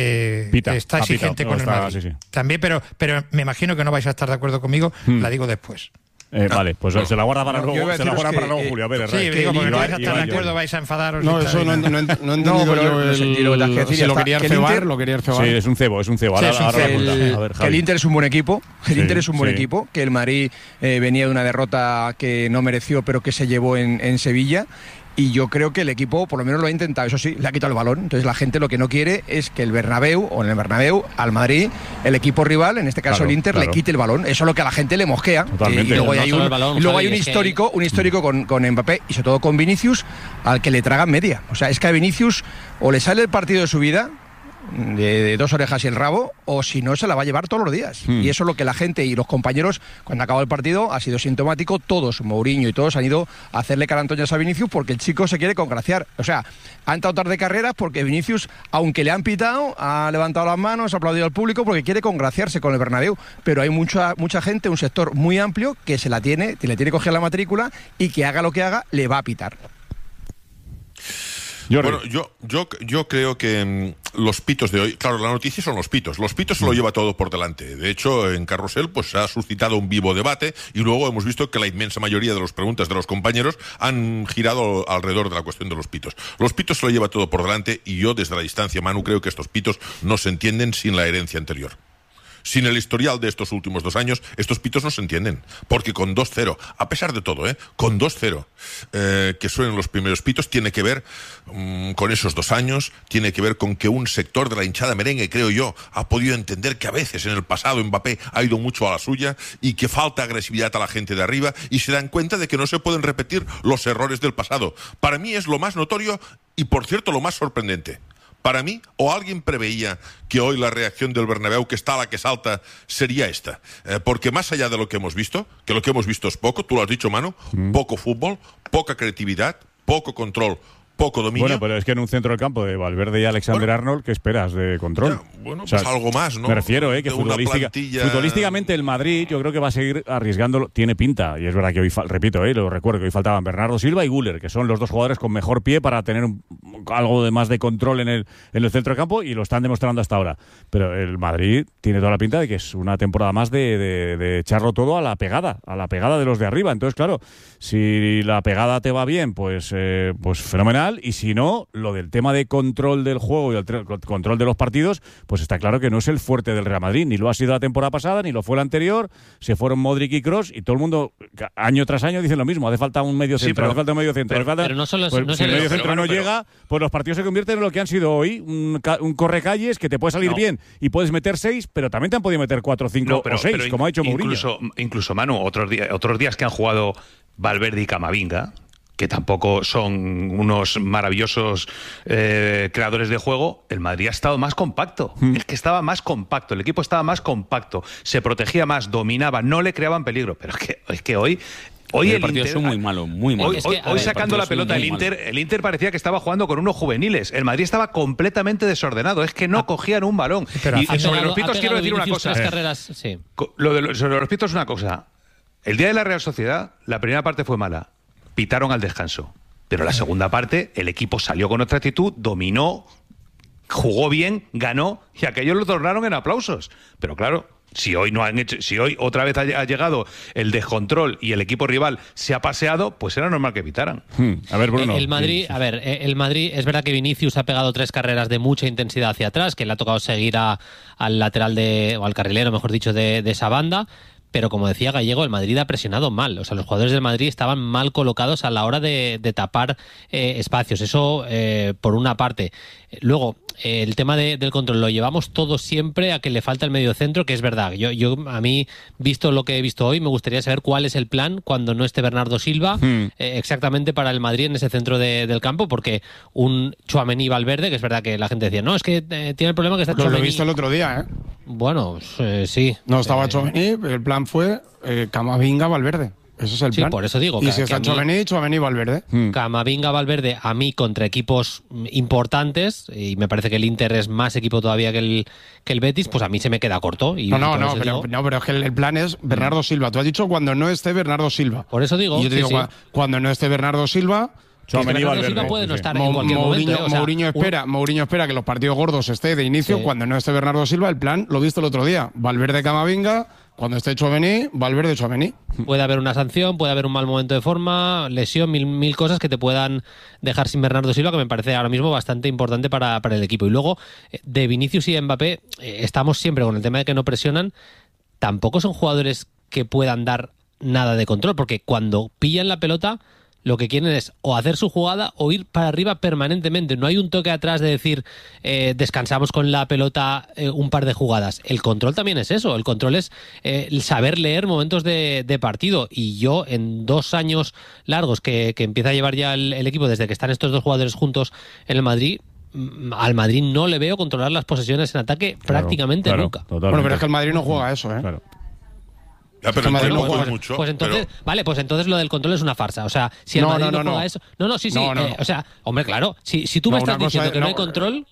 está exigente con el Madrid. Sí. También, pero me imagino que no vais a estar de acuerdo conmigo, la digo después. Vale, pues se la guarda para luego, Julio. A ver, sí, digo, porque no vais a estar de acuerdo, vais a enfadaros. No, eso no he entendido yo si lo quería cebar, lo quería cebar. Sí, es un cebo. Que el Inter es un buen equipo, que el Madrid venía de una derrota que no mereció, pero que se llevó en Sevilla. Y yo creo que el equipo por lo menos lo ha intentado, eso sí, le ha quitado el balón. Entonces la gente lo que no quiere es que en el Bernabéu, al Madrid, el equipo rival, en este caso el Inter, le quite el balón. Eso es lo que a la gente le mosquea. Totalmente. Y luego hay un histórico con Mbappé y sobre todo con Vinicius, al que le tragan media. O sea, es que a Vinicius o le sale el partido de su vida, de 2 orejas y el rabo, o si no se la va a llevar todos los días. Y eso es lo que la gente y los compañeros, cuando acabó el partido, ha sido sintomático. Todos, Mourinho y todos, han ido a hacerle carantoñas a Vinicius porque el chico se quiere congraciar. O sea, ha entrado tarde de carreras porque Vinicius, aunque le han pitado, ha levantado las manos, ha aplaudido al público porque quiere congraciarse con el Bernabéu. Pero hay mucha gente, un sector muy amplio que le tiene que coger la matrícula y que haga lo que haga, le va a pitar. Bueno, yo creo que los pitos de hoy, claro, la noticia son los pitos se lo lleva todo por delante. De hecho, en Carrusel pues ha suscitado un vivo debate y luego hemos visto que la inmensa mayoría de las preguntas de los compañeros han girado alrededor de la cuestión de los pitos. Los pitos se lo lleva todo por delante y yo desde la distancia, Manu, creo que estos pitos no se entienden sin la herencia anterior. Sin el historial de estos últimos 2 años, estos pitos no se entienden. Porque con 2-0, a pesar de todo, con 2-0, que suenen los primeros pitos, tiene que ver con esos 2 años, tiene que ver con que un sector de la hinchada merengue, creo yo, ha podido entender que a veces en el pasado Mbappé ha ido mucho a la suya y que falta agresividad a la gente de arriba y se dan cuenta de que no se pueden repetir los errores del pasado. Para mí es lo más notorio y, por cierto, lo más sorprendente. Para mí, o alguien preveía que hoy la reacción del Bernabéu, que está a la que salta, sería esta. Porque más allá de lo que hemos visto, que lo que hemos visto es poco, tú lo has dicho, Manu, poco fútbol, poca creatividad, poco control, poco dominio. Bueno, pero es que en un centro del campo de Valverde y Alexander-Arnold, ¿qué esperas de control? Bueno, pues algo más, ¿no? Me refiero, que futbolísticamente el Madrid yo creo que va a seguir arriesgándolo, tiene pinta, y es verdad que hoy, repito, lo recuerdo, que hoy faltaban Bernardo Silva y Güler, que son los 2 jugadores con mejor pie para tener algo de más de control en el centro del campo, y lo están demostrando hasta ahora. Pero el Madrid tiene toda la pinta de que es una temporada más de echarlo todo a la pegada de los de arriba. Entonces, claro, si la pegada te va bien, pues fenomenal. fenomenal, y si no, lo del tema de control del juego y el control de los partidos, pues está claro que no es el fuerte del Real Madrid, ni lo ha sido la temporada pasada, ni lo fue la anterior. Se fueron Modric y Kroos y todo el mundo año tras año dicen lo mismo: hace falta un medio centro, hace falta un medio centro. Pero no solo pues, si el medio centro no llega, pues los partidos se convierten en lo que han sido hoy, un correcalles que te puede salir bien y puedes meter 6, pero también te han podido meter 4, 5 o 6, como ha hecho Mourinho. Incluso Manu, otros días que han jugado Valverde y Camavinga, que tampoco son unos maravillosos creadores de juego, el Madrid ha estado más compacto. Es que estaba más compacto, el equipo estaba más compacto, se protegía más, dominaba, no le creaban peligro. Pero es que hoy el partido es muy malo, muy malo. Hoy sacando la pelota el Inter parecía que estaba jugando con unos juveniles. El Madrid estaba completamente desordenado, es que no cogían un balón. Y sobre los pitos quiero decir una cosa. Sobre los pitos una cosa. El día de la Real Sociedad, la primera parte fue mala. Pitaron al descanso. Pero la segunda parte, el equipo salió con otra actitud, dominó, jugó bien, ganó, y aquellos lo tornaron en aplausos. Pero claro, si hoy otra vez ha llegado el descontrol y el equipo rival se ha paseado, pues era normal que pitaran. A ver, Bruno. El Madrid, es verdad que Vinicius ha pegado 3 carreras de mucha intensidad hacia atrás, que le ha tocado seguir al lateral o al carrilero, mejor dicho, de esa banda. Pero como decía Gallego, el Madrid ha presionado mal. O sea, los jugadores del Madrid estaban mal colocados a la hora de tapar espacios. Eso por una parte. Luego, el tema del control lo llevamos todo siempre a que le falta el mediocentro, que es verdad. A mí, visto lo que he visto hoy, me gustaría saber cuál es el plan cuando no esté Bernardo Silva exactamente para el Madrid en ese centro del campo, porque un Tchouaméni Valverde, que es verdad que la gente decía, no, es que tiene el problema que está Tchouaméni. Lo he visto el otro día, ¿eh? Bueno, sí. No estaba Tchouaméni, el plan fue Camavinga Valverde. Ese es el plan. Sí, por eso digo. Y si está Tchouaméni Valverde. Camavinga Valverde, a mí contra equipos importantes, y me parece que el Inter es más equipo todavía que el Betis, pues a mí se me queda corto. Pero es que el plan es Bernardo Silva. Tú has dicho cuando no esté Bernardo Silva. Por eso digo. Y yo te digo, cuando no esté Bernardo Silva... Bernardo Silva puede no estar en cualquier momento. Mourinho espera que los partidos gordos esté de inicio. Sí. Cuando no esté Bernardo Silva, el plan lo visto el otro día. Valverde Camavinga, cuando esté Tchouaméni, Valverde Tchouaméni. Puede haber una sanción, puede haber un mal momento de forma, lesión, mil cosas que te puedan dejar sin Bernardo Silva, que me parece ahora mismo bastante importante para el equipo. Y luego, de Vinicius y Mbappé, estamos siempre con el tema de que no presionan. Tampoco son jugadores que puedan dar nada de control, porque cuando pillan la pelota, lo que quieren es o hacer su jugada o ir para arriba permanentemente. No hay un toque atrás de decir descansamos con la pelota un par de jugadas. El control también es eso. El control es el saber leer momentos de partido. Y yo, en 2 años largos que empieza a llevar ya el equipo, desde que están estos dos jugadores juntos en el Madrid, al Madrid no le veo controlar las posesiones en ataque prácticamente nunca. Totalmente. Bueno, pero es que el Madrid no juega a eso, ¿eh? Claro. Ya, pero el Madrid no juega mucho. Pues entonces, vale, pues entonces lo del control es una farsa. O sea, si el Madrid no juega eso... Sí. O sea, hombre, claro, si tú me estás diciendo que no hay control...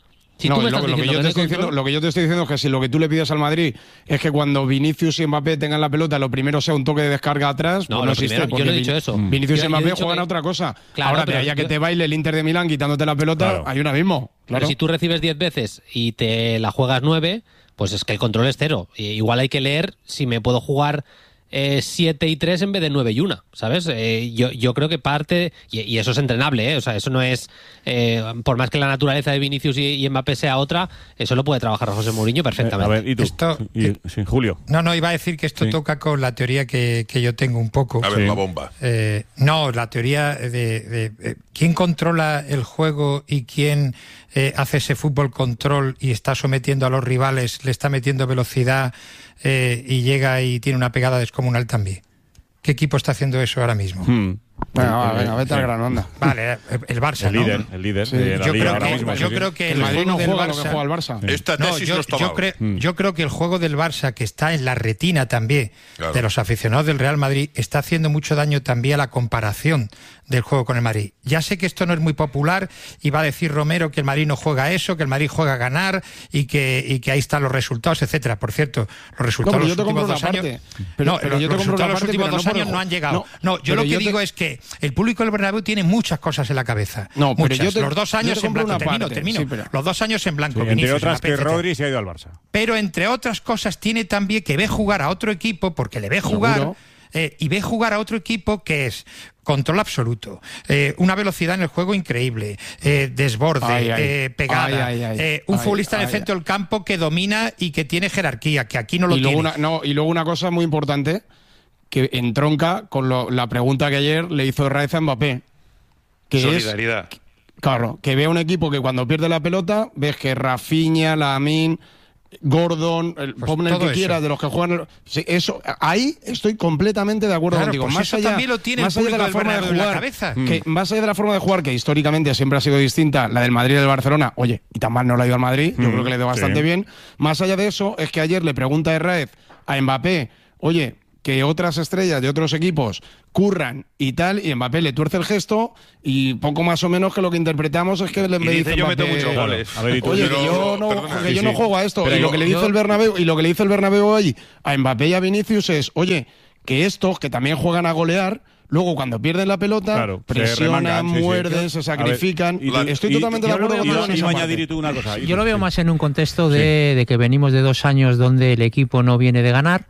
Lo que yo te estoy diciendo es que si lo que tú le pides al Madrid es que cuando Vinicius y Mbappé tengan la pelota, lo primero sea un toque de descarga atrás, pues no existe. Yo no he dicho eso. Vinicius y Mbappé juegan a otra cosa. Claro, ahora, de ahí a que te baile el Inter de Milán quitándote la pelota, hay un abismo. Claro. Pero si tú recibes 10 veces y te la juegas 9, pues es que el control es 0. Igual hay que leer si me puedo jugar 7 y 3 en vez de 9 y 1, ¿sabes? Yo creo que parte, y eso es entrenable, O sea, eso no es, por más que la naturaleza de Vinicius y Mbappé sea otra, eso lo puede trabajar José Mourinho perfectamente. A ver, ¿y tú? Sí, Julio. No, iba a decir que esto toca con la teoría que yo tengo un poco. A ver, la bomba. La teoría de quién controla el juego y quién hace ese fútbol control y está sometiendo a los rivales, le está metiendo velocidad y llega y tiene una pegada descomunal también. ¿Qué equipo está haciendo eso ahora mismo? Venga, vete al grano, anda. Vale, el Barça, el líder de la Liga ahora mismo. Yo creo que el Madrid no juega lo que juega el Barça. Esta tesis no está mal. Yo creo que el juego del Barça, que está en la retina también de los aficionados del Real Madrid, está haciendo mucho daño también a la comparación del juego con el Madrid. Ya sé que esto no es muy popular y va a decir Romero que el Madrid no juega eso, que el Madrid juega a ganar y que ahí están los resultados, etcétera. Por cierto, los resultados de los últimos 2 años... Los resultados de los últimos 2 años no han llegado. Yo lo que digo es que el público del Bernabéu tiene muchas cosas en la cabeza. Los 2 años en blanco. Termino. Los 2 años en blanco. Entre otras que Rodri se ha ido al Barça. Pero entre otras cosas tiene también que ve jugar a otro equipo porque le ve jugar... y ve jugar a otro equipo que es control absoluto, una velocidad en el juego increíble, desborde, pegada, un futbolista en el centro del campo que domina y que tiene jerarquía, que aquí no lo tiene. Y luego una cosa muy importante que entronca con la pregunta que ayer le hizo Herrera a Mbappé. Que solidaridad. Claro, que ve a un equipo que cuando pierde la pelota, ves que Rafinha, Lamine, Gordon, ponme el que quieras, de los que juegan. Sí, eso, ahí estoy completamente de acuerdo contigo. Pues más allá, también lo tiene más allá de la forma de jugar, más allá de la forma de jugar, que históricamente siempre ha sido distinta, la del Madrid y del Barcelona. Oye, y tan mal no la ha ido al Madrid, yo creo que le dio bastante bien. Más allá de eso, es que ayer le pregunta a Herrera a Mbappé, oye, que otras estrellas de otros equipos curran y tal, y Mbappé le tuerce el gesto, y poco más o menos que lo que interpretamos es que le dice yo Mbappé, meto muchos goles. Oye, que yo no juego a esto. Y lo que le dice el Bernabéu hoy a Mbappé y a Vinicius es, oye, que estos que también juegan a golear, luego cuando pierden la pelota, presionan, muerden, se sacrifican. Estoy totalmente de acuerdo con Yo lo veo más en un contexto de que venimos de 2 años donde el equipo no viene de ganar,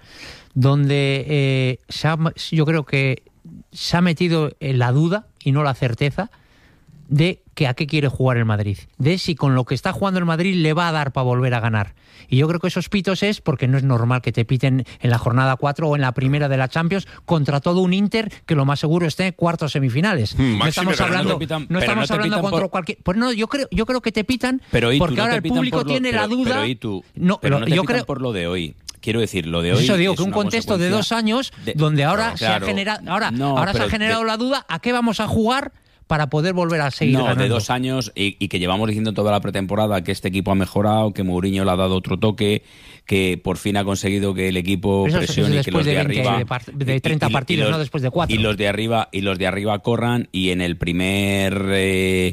donde yo creo que se ha metido en la duda y no la certeza de que a qué quiere jugar el Madrid, de si con lo que está jugando el Madrid le va a dar para volver a ganar. Y yo creo que esos pitos es porque no es normal que te piten en la jornada 4 o en la primera de la Champions contra todo un Inter que lo más seguro esté en cuartos semifinales. No estamos hablando contra cualquier. Pues no, yo creo que te pitan porque ahora el público tiene la duda. Yo creo por lo de hoy. Quiero decir, lo de hoy. Eso digo, que un contexto de 2 años donde ahora se ha generado la duda a qué vamos a jugar para poder volver a seguir ganando. De 2 años y que llevamos diciendo toda la pretemporada que este equipo ha mejorado, que Mourinho le ha dado otro toque, que por fin ha conseguido que el equipo presione y que los de arriba de 30 partidos, no después de 4. Y los de arriba corran, y en el primer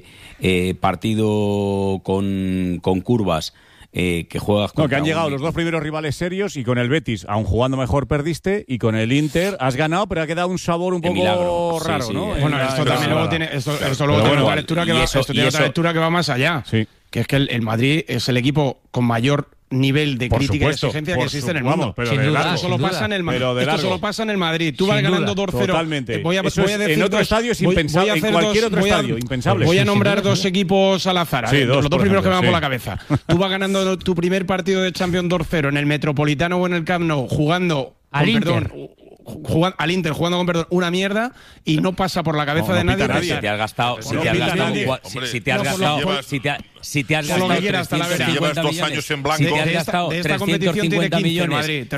partido con curvas que juegas que han llegado los 2 primeros rivales serios, y con el Betis, aun jugando mejor, perdiste, y con el Inter has ganado, pero ha quedado un sabor un poco raro, ¿no? Bueno, esto también luego tiene otra lectura que va más allá. Que es que el Madrid es el equipo con mayor nivel de crítica y exigencia que existe en el mundo. Esto solo pasa en el Madrid. Tú vas ganando 2-0. Totalmente. Voy a decir en otro estadio es impensable. En cualquier otro estadio, impensable. Voy a nombrar 2 equipos al azar. Los 2 primeros que me van por la cabeza. Tú vas ganando tu primer partido de Champions 2-0 en el Metropolitano o en el Camp Nou, jugando al Inter, jugando con perdón, una mierda, y no pasa por la cabeza de nadie. Si te has gastado, si te has gastado 350 millones,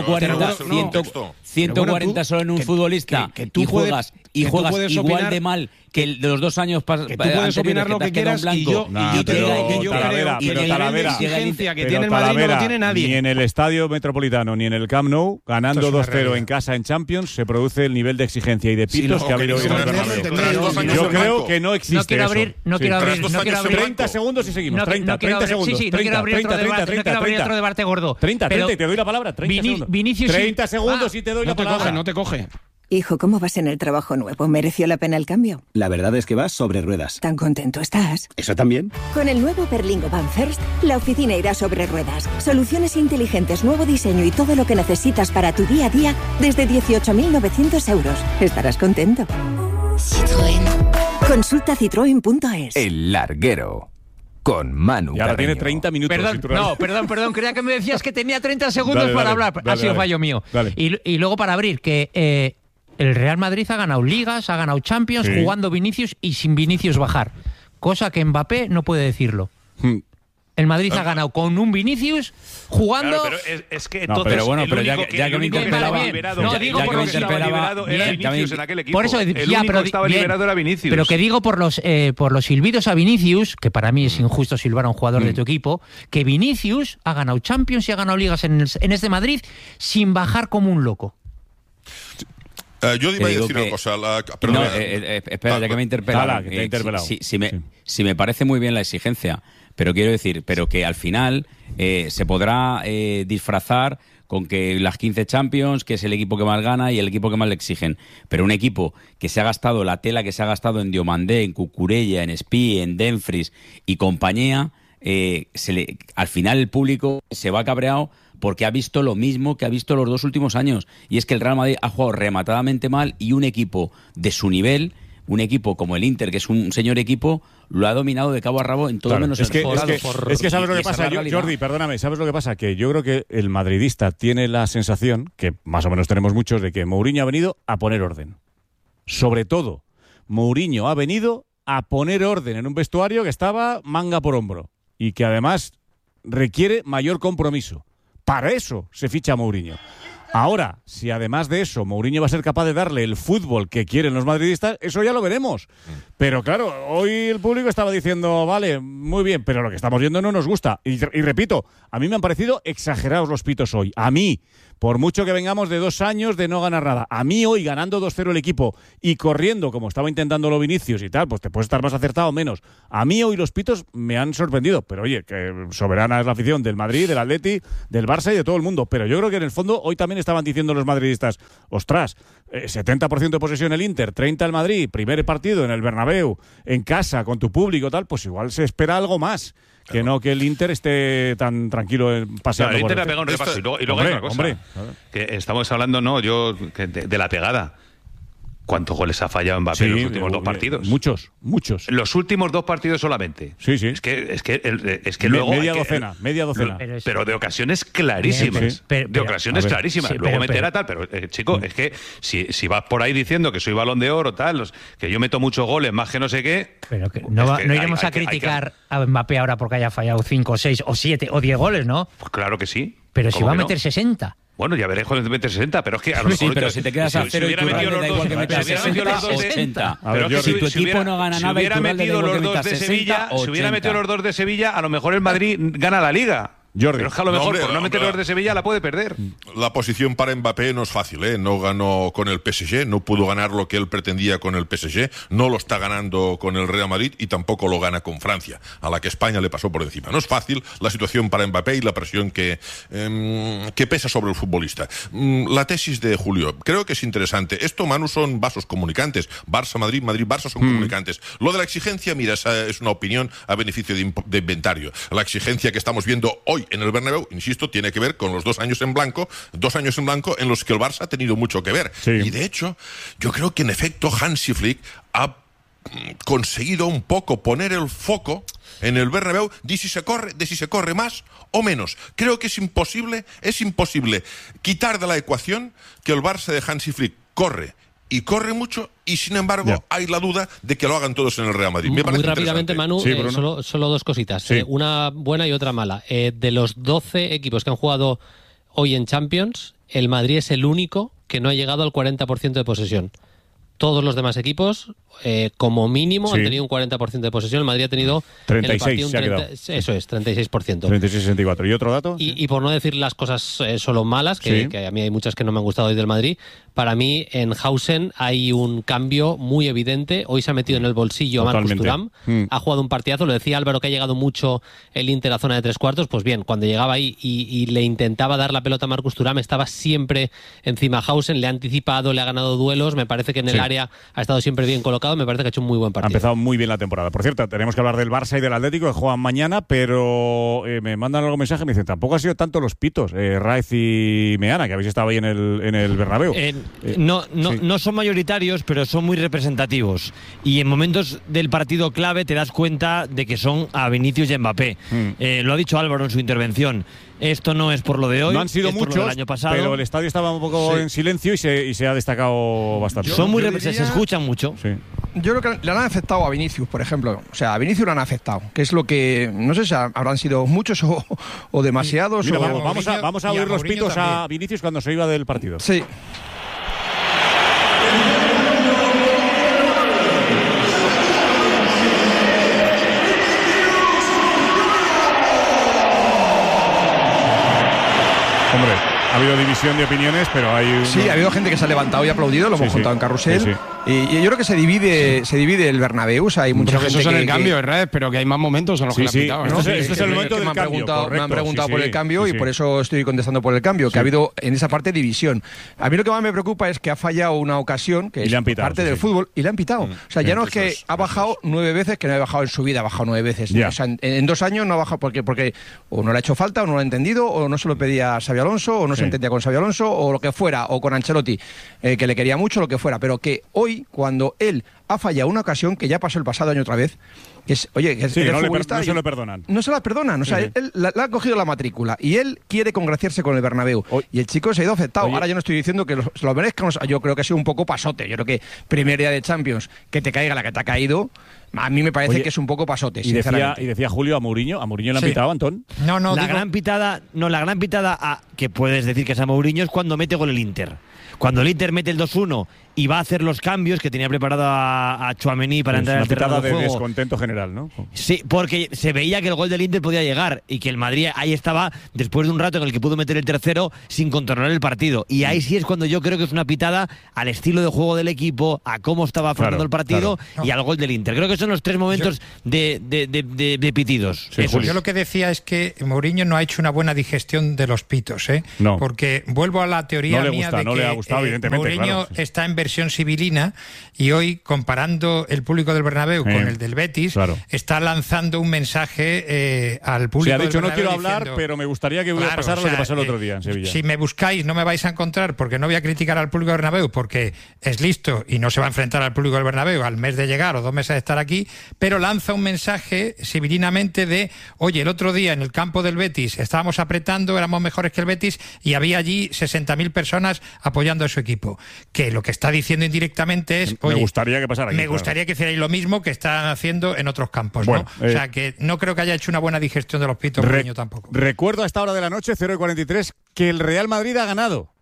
140 solo en un futbolista, y juegas igual de mal que de los 2 años que tú puedes opinar lo que quieras, y yo creo que el nivel de exigencia que tiene el Madrid no lo tiene nadie. Ni en el Estadio Metropolitano ni en el Camp Nou, ganando 2-0 en casa en Champions, se produce el nivel de exigencia y de pitos que ha habido hoy en el Bernabéu. Yo creo que no existe eso. No quiero abrir 30 segundos y seguimos. 30 segundos. No quiero abrir otro debate gordo. 30, te doy la palabra. 30 segundos. 30 segundos y te doy la palabra. No te coge. Hijo, ¿cómo vas en el trabajo nuevo? ¿Mereció la pena el cambio? La verdad es que vas sobre ruedas. ¿Tan contento estás? ¿Eso también? Con el nuevo Berlingo Van First, la oficina irá sobre ruedas. Soluciones inteligentes, nuevo diseño y todo lo que necesitas para tu día a día desde 18.900 euros. Estarás contento. Citroën. Consulta citroen.es. El Larguero. Con Manu Y ahora Carreño. tiene 30 minutos. Perdón. Creía que me decías que tenía 30 segundos para hablar. Ha sido fallo mío. Y luego para abrir, que el Real Madrid ha ganado Ligas, ha ganado Champions, jugando Vinicius y sin Vinicius bajar. Cosa que Mbappé no puede decirlo. El Madrid ha ganado con un Vinicius jugando. Claro, pero es que entonces. Pero ya que me interpelaba. Por eso decía, pero estaba liberado era Vinicius. Pero que digo por los silbidos a Vinicius, que para mí es injusto silbar a un jugador de tu equipo, que Vinicius ha ganado Champions y ha ganado Ligas en este Madrid sin bajar como un loco. Yo iba a decir una cosa. Espera, ya que me he interpelado. Si me parece muy bien la exigencia, pero quiero decir, que al final se podrá disfrazar con que las 15 Champions, que es el equipo que más gana y el equipo que más le exigen. Pero un equipo que se ha gastado la tela que se ha gastado en Diomandé, en Cucurella, en Espí, en Dumfries y compañía, al final el público se va cabreado porque ha visto lo mismo que ha visto los 2 últimos años, y es que el Real Madrid ha jugado rematadamente mal y un equipo de su nivel, un equipo como el Inter, que es un señor equipo, lo ha dominado de cabo a rabo en todo menos el resultado. Es que sabes lo que pasa, Jordi, perdóname, ¿sabes lo que pasa? Que yo creo que el madridista tiene la sensación, que más o menos tenemos muchos, de que Mourinho ha venido a poner orden. Sobre todo, Mourinho ha venido a poner orden en un vestuario que estaba manga por hombro y que además requiere mayor compromiso. Para eso se ficha a Mourinho. Ahora, si además de eso Mourinho va a ser capaz de darle el fútbol que quieren los madridistas, eso ya lo veremos. Pero claro, hoy el público estaba diciendo, vale, muy bien, pero lo que estamos viendo no nos gusta. Y repito, a mí me han parecido exagerados los pitos hoy. A mí, por mucho que vengamos de 2 años de no ganar nada, a mí hoy ganando 2-0 el equipo y corriendo como estaba intentándolo Vinicius y tal, pues te puedes estar más acertado o menos. A mí hoy los pitos me han sorprendido, pero oye, que soberana es la afición del Madrid, del Atleti, del Barça y de todo el mundo. Pero yo creo que en el fondo hoy también estaban diciendo los madridistas, ostras, 70% de posesión el Inter, 30% el Madrid, primer partido en el Bernabéu, en casa, con tu público tal, pues igual se espera algo más. Que no que el Inter esté tan tranquilo paseando. El Inter le ha pegado un repaso. Y luego hay otra cosa. Que estamos hablando, de la pegada. ¿Cuántos goles ha fallado Mbappé en los últimos 2 partidos? Muchos. Los últimos 2 partidos solamente. Sí. Es que luego... Media docena. Pero de ocasiones clarísimas. Clarísimas. Luego meterá tal, pero chico, es que si vas por ahí diciendo que soy Balón de Oro, tal, que yo meto muchos goles, más que no sé qué... Pero que no iremos a criticar a Mbappé ahora porque haya fallado 5, 6 o 7 o 10 goles, ¿no? Pues claro que sí. Pero si va a meter 60... Bueno, ya veréis cuando mete 60, pero es que a lo mejor... Sí, pero si te quedas a 0 y Turral le da igual que metas 60 o 80. Pero si tu equipo no gana nada y Turral le da igual que metas 60 o 80. Si hubiera metido los 2 de Sevilla, a lo mejor el Madrid gana la Liga. Jordi. Pero es que a lo mejor por no meter los de Sevilla la puede perder. La posición para Mbappé no es fácil, ¿eh? No ganó con el PSG, no pudo ganar lo que él pretendía con el PSG, no lo está ganando con el Real Madrid y tampoco lo gana con Francia, a la que España le pasó por encima. No es fácil la situación para Mbappé y la presión que pesa sobre el futbolista. La tesis de Julio, creo que es interesante. Esto, Manu, son vasos comunicantes. Barça-Madrid, Madrid-Barça son comunicantes. Lo de la exigencia, mira, esa es una opinión a beneficio de inventario. La exigencia que estamos viendo hoy en el Bernabéu, insisto, tiene que ver con los 2 años en blanco en los que el Barça ha tenido mucho que ver. Sí. Y de hecho, yo creo que en efecto Hansi Flick ha conseguido un poco poner el foco en el Bernabéu de si se corre más o menos. Creo que es imposible quitar de la ecuación que el Barça de Hansi Flick corre mucho y sin embargo hay la duda de que lo hagan todos en el Real Madrid. Me muy rápidamente, Manu, solo 2 cositas. Sí. Una buena y otra mala. De los 12 equipos que han jugado hoy en Champions, el Madrid es el único que no ha llegado al 40% de posesión. Todos los demás equipos, como mínimo, han tenido un 40% de posesión. El Madrid ha tenido 36, en el partido eso es, 36%. 36-64. ¿Y otro dato? Y por no decir las cosas solo malas, que a mí hay muchas que no me han gustado hoy del Madrid, para mí en Hausen hay un cambio muy evidente. Hoy se ha metido en el bolsillo a Marcus Thuram. Ha jugado un partidazo. Lo decía Álvaro que ha llegado mucho el Inter a zona de 3/4. Pues bien, cuando llegaba ahí y le intentaba dar la pelota a Marcus Thuram, estaba siempre encima a Hausen. Le ha anticipado, le ha ganado duelos. Me parece que en el área ha estado siempre bien colocado. Me parece que ha hecho un muy buen partido. Ha empezado muy bien la temporada. Por cierto, tenemos que hablar del Barça y del Atlético, que juegan mañana, pero me mandan algún mensaje y me dicen, tampoco han sido tanto los pitos, Raiz y Meana, que habéis estado ahí en el Bernabéu. No son mayoritarios, pero son muy representativos. Y en momentos del partido clave te das cuenta de que son a Vinicius y Mbappé. Lo ha dicho Álvaro en su intervención. Esto no es por lo de hoy. No han sido muchos, del año pasado. Pero el estadio estaba un poco en silencio y se ha destacado bastante. Son muy representativos, se escuchan mucho. Sí. Yo creo que le han afectado a Vinicius, por ejemplo. O sea, a Vinicius le han afectado, que es lo que, no sé si habrán sido muchos o demasiados. Mira, vamos a oír los pitos también a Vinicius cuando se iba del partido. Sí. Hombre, habido división de opiniones, pero hay... Sí, ha habido gente que se ha levantado y ha aplaudido, lo hemos contado en Carrusel. Sí. Y yo creo que se divide el Bernabéu. O sea, hay mucha gente eso son el cambio, ¿verdad? Pero que hay más momentos en los que le han pitado, ¿no? Este es el momento del cambio. Me han preguntado por el cambio y por eso estoy contestando por el cambio, que ha habido en esa parte división. A mí lo que más me preocupa es que ha fallado una ocasión, que es parte del fútbol, y le han pitado. O sea, ya no es que ha bajado 9 veces, que no ha bajado en su vida, ha bajado 9 veces. O sea, en 2 años no ha bajado porque o no le ha hecho falta, o no lo ha entendido, o no se lo pedía a Xabi Alonso, o no se entendía con Xabi Alonso, o lo que fuera, o con Ancelotti, que le quería mucho, lo que fuera. Pero que hoy, cuando él ha fallado una ocasión, que ya pasó el pasado año otra vez, que es, oye, que sí, no se lo perdonan. No se la perdonan, o sea, él le ha cogido la matrícula y él quiere congraciarse con el Bernabéu. Y el chico se ha ido afectado. Ahora yo no estoy diciendo que lo merezca, yo creo que ha sido un poco pasote. Yo creo que primer día de Champions, que te caiga la que te ha caído, a mí me parece que es un poco pasote, sinceramente. Y decía Julio a Mourinho le han pitado, Antón. La gran pitada que puedes decir que es a Mourinho es cuando mete gol el Inter. Cuando el Inter mete el 2-1 y va a hacer los cambios que tenía preparado a Tchouaméni para entrar al terreno de juego. De descontento general, ¿no? Sí, porque se veía que el gol del Inter podía llegar y que el Madrid ahí estaba después de un rato en el que pudo meter el tercero sin controlar el partido. Y ahí sí es cuando yo creo que es una pitada al estilo de juego del equipo, a cómo estaba afrontando el partido y al gol del Inter. Creo que son los 3 momentos de pitidos. Yo lo que decía es que Mourinho no ha hecho una buena digestión de los pitos, ¿eh? No. Porque vuelvo a la teoría mía de que Mourinho está en versión sibilina y hoy, comparando el público del Bernabéu con el del Betis, está lanzando un mensaje al público del Bernabéu. Se ha dicho, no quiero hablar, pero me gustaría que pasara lo que pasó el otro día en Sevilla. Si me buscáis, no me vais a encontrar, porque no voy a criticar al público del Bernabéu, porque es listo y no se va a enfrentar al público del Bernabéu al mes de llegar o 2 meses de estar aquí, pero lanza un mensaje sibilinamente de, oye, el otro día en el campo del Betis estábamos apretando, éramos mejores que el Betis y había allí 60.000 personas apoyando a su equipo. Que lo que está diciendo indirectamente es, oye, me gustaría que pasara aquí, me gustaría que hicierais lo mismo que están haciendo en otros campos, bueno, ¿no? O sea, que no creo que haya hecho una buena digestión de los pitos Mourinho tampoco. Recuerdo a esta hora de la noche, 0:43, que el Real Madrid ha ganado.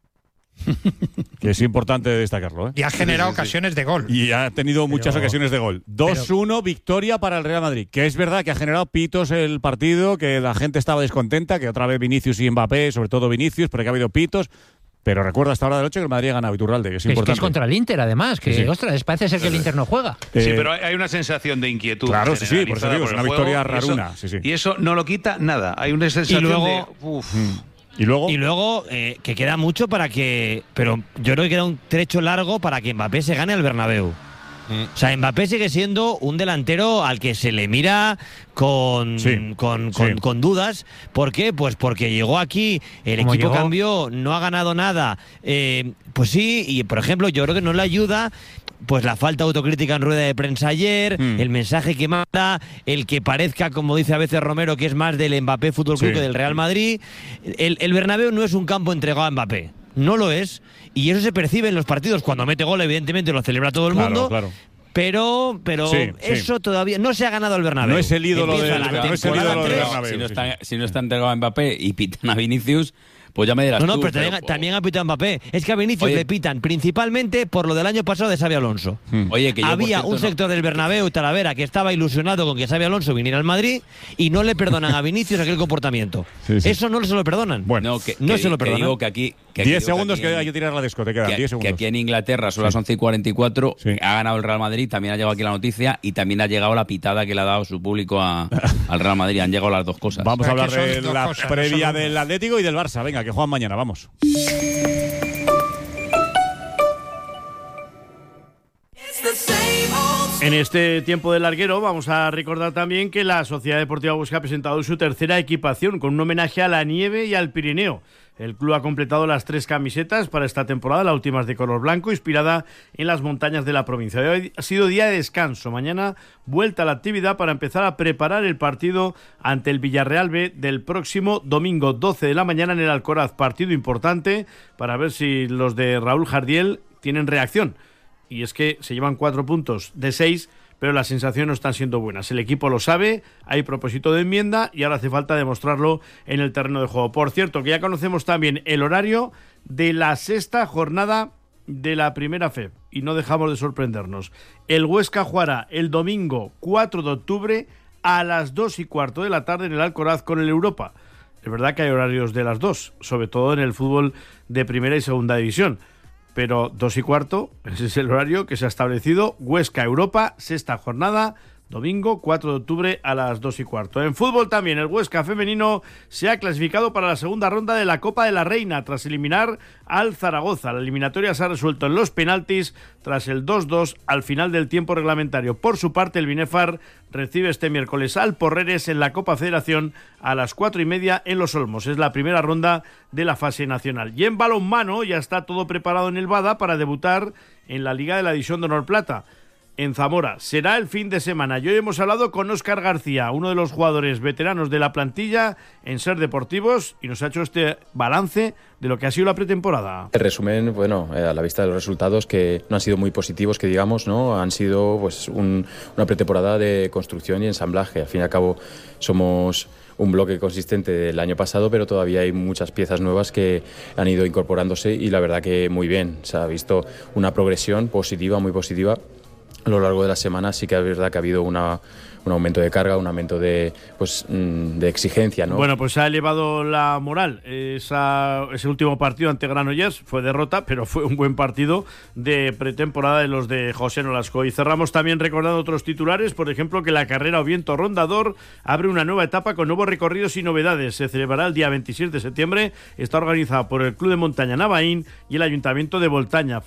Que es importante destacarlo, ¿eh? Y ha generado ocasiones de gol. Y ha tenido muchas ocasiones de gol. 2-1 victoria para el Real Madrid. Que es verdad que ha generado pitos el partido, que la gente estaba descontenta, que otra vez Vinicius y Mbappé, sobre todo Vinicius, pero que ha habido pitos. Pero recuerda hasta ahora de la noche que el Madrid ha ganado, Iturralde, que es importante. Que es contra el Inter, además, que ostras, parece ser que el Inter no juega. Sí, pero hay una sensación de inquietud. Claro, sí, por eso digo, es una victoria raruna. Y eso no lo quita nada. Hay una sensación Y luego que queda mucho para que... Pero yo creo que queda un trecho largo para que Mbappé se gane al Bernabéu. O sea, Mbappé sigue siendo un delantero al que se le mira con dudas. ¿Por qué? Pues porque llegó aquí, el equipo cambió, no ha ganado nada. Pues sí, y por ejemplo, yo creo que no le ayuda pues la falta de autocrítica en rueda de prensa ayer, el mensaje que manda, el que parezca, como dice a veces Romero, que es más del Mbappé Fútbol Club que del Real Madrid. El Bernabéu no es un campo entregado a Mbappé. No lo es, y eso se percibe en los partidos. Cuando mete gol, evidentemente lo celebra todo el mundo. Claro. Pero eso todavía no se ha ganado el Bernabéu. No es el ídolo del Bernabéu. Si no está entregado a Mbappé y pitan a Vinicius, pues ya me dirás tú. Pero también ha pitado Mbappé. Es que a Vinicius le pitan principalmente por lo del año pasado de Xabi Alonso. Oye, que había un sector del Bernabéu, Talavera, que estaba ilusionado con que Xabi Alonso viniera al Madrid y no le perdonan a Vinicius aquel comportamiento. Eso no se lo perdonan. Bueno, no se lo perdonan. Digo que aquí 10 segundos que hay que tirar la discoteca. 10 segundos. Que aquí en Inglaterra son las 11:44, ha ganado el Real Madrid, también ha llegado aquí la noticia y también ha llegado la pitada que le ha dado su público al Real Madrid. Han llegado las dos cosas. Vamos a hablar de la previa del Atlético y del Barça. Venga, que juegan mañana, vamos. En este tiempo del larguero vamos a recordar también que la Sociedad Deportiva Huesca ha presentado su tercera equipación con un homenaje a la nieve y al Pirineo. El club ha completado las 3 camisetas para esta temporada, la última es de color blanco, inspirada en las montañas de la provincia. Hoy ha sido día de descanso, mañana vuelta a la actividad para empezar a preparar el partido ante el Villarreal B del próximo domingo 12 de la mañana en el Alcoraz. Partido importante para ver si los de Raúl Jardiel tienen reacción. Y es que se llevan 4 puntos de 6, pero las sensaciones no están siendo buenas. El equipo lo sabe, hay propósito de enmienda y ahora hace falta demostrarlo en el terreno de juego. Por cierto, que ya conocemos también el horario de la 6ª jornada de la Primera FEB y no dejamos de sorprendernos. El Huesca jugará el domingo 4 de octubre a las 2:15 de la tarde en el Alcoraz con el Europa. Es verdad que hay horarios de las 2, sobre todo en el fútbol de primera y segunda división. Pero 2:15, ese es el horario que se ha establecido. Huesca Europa, sexta jornada, domingo 4 de octubre a las 2:15. En fútbol también, el Huesca femenino se ha clasificado para la segunda ronda de la Copa de la Reina tras eliminar al Zaragoza. La eliminatoria se ha resuelto en los penaltis tras el 2-2 al final del tiempo reglamentario. Por su parte, el Binefar recibe este miércoles al Porreres en la Copa Federación a las 4:30 en Los Olmos. Es la primera ronda de la fase nacional. Y en balonmano ya está todo preparado en el Bada para debutar en la Liga de la División de Honor Plata en Zamora. Será el fin de semana. Y hoy hemos hablado con Óscar García, uno de los jugadores veteranos de la plantilla en Ser Deportivos, y nos ha hecho este balance de lo que ha sido la pretemporada. El resumen, bueno, a la vista de los resultados, que no han sido muy positivos, que digamos, ¿no? Han sido pues una pretemporada de construcción y ensamblaje. Al fin y al cabo somos un bloque consistente del año pasado, pero todavía hay muchas piezas nuevas que han ido incorporándose y la verdad que muy bien. Se ha visto una progresión positiva, muy positiva. A lo largo de la semana sí que es verdad que ha habido un aumento de carga, un aumento de exigencia, ¿no? Bueno, pues ha elevado la moral. Ese último partido ante Granollers fue derrota, pero fue un buen partido de pretemporada de los de José Nolasco. Y cerramos también recordando otros titulares, por ejemplo, que la carrera Oviento Rondador abre una nueva etapa con nuevos recorridos y novedades. Se celebrará el día 27 de septiembre. Está organizada por el Club de Montaña Navaín y el Ayuntamiento de Voltaña.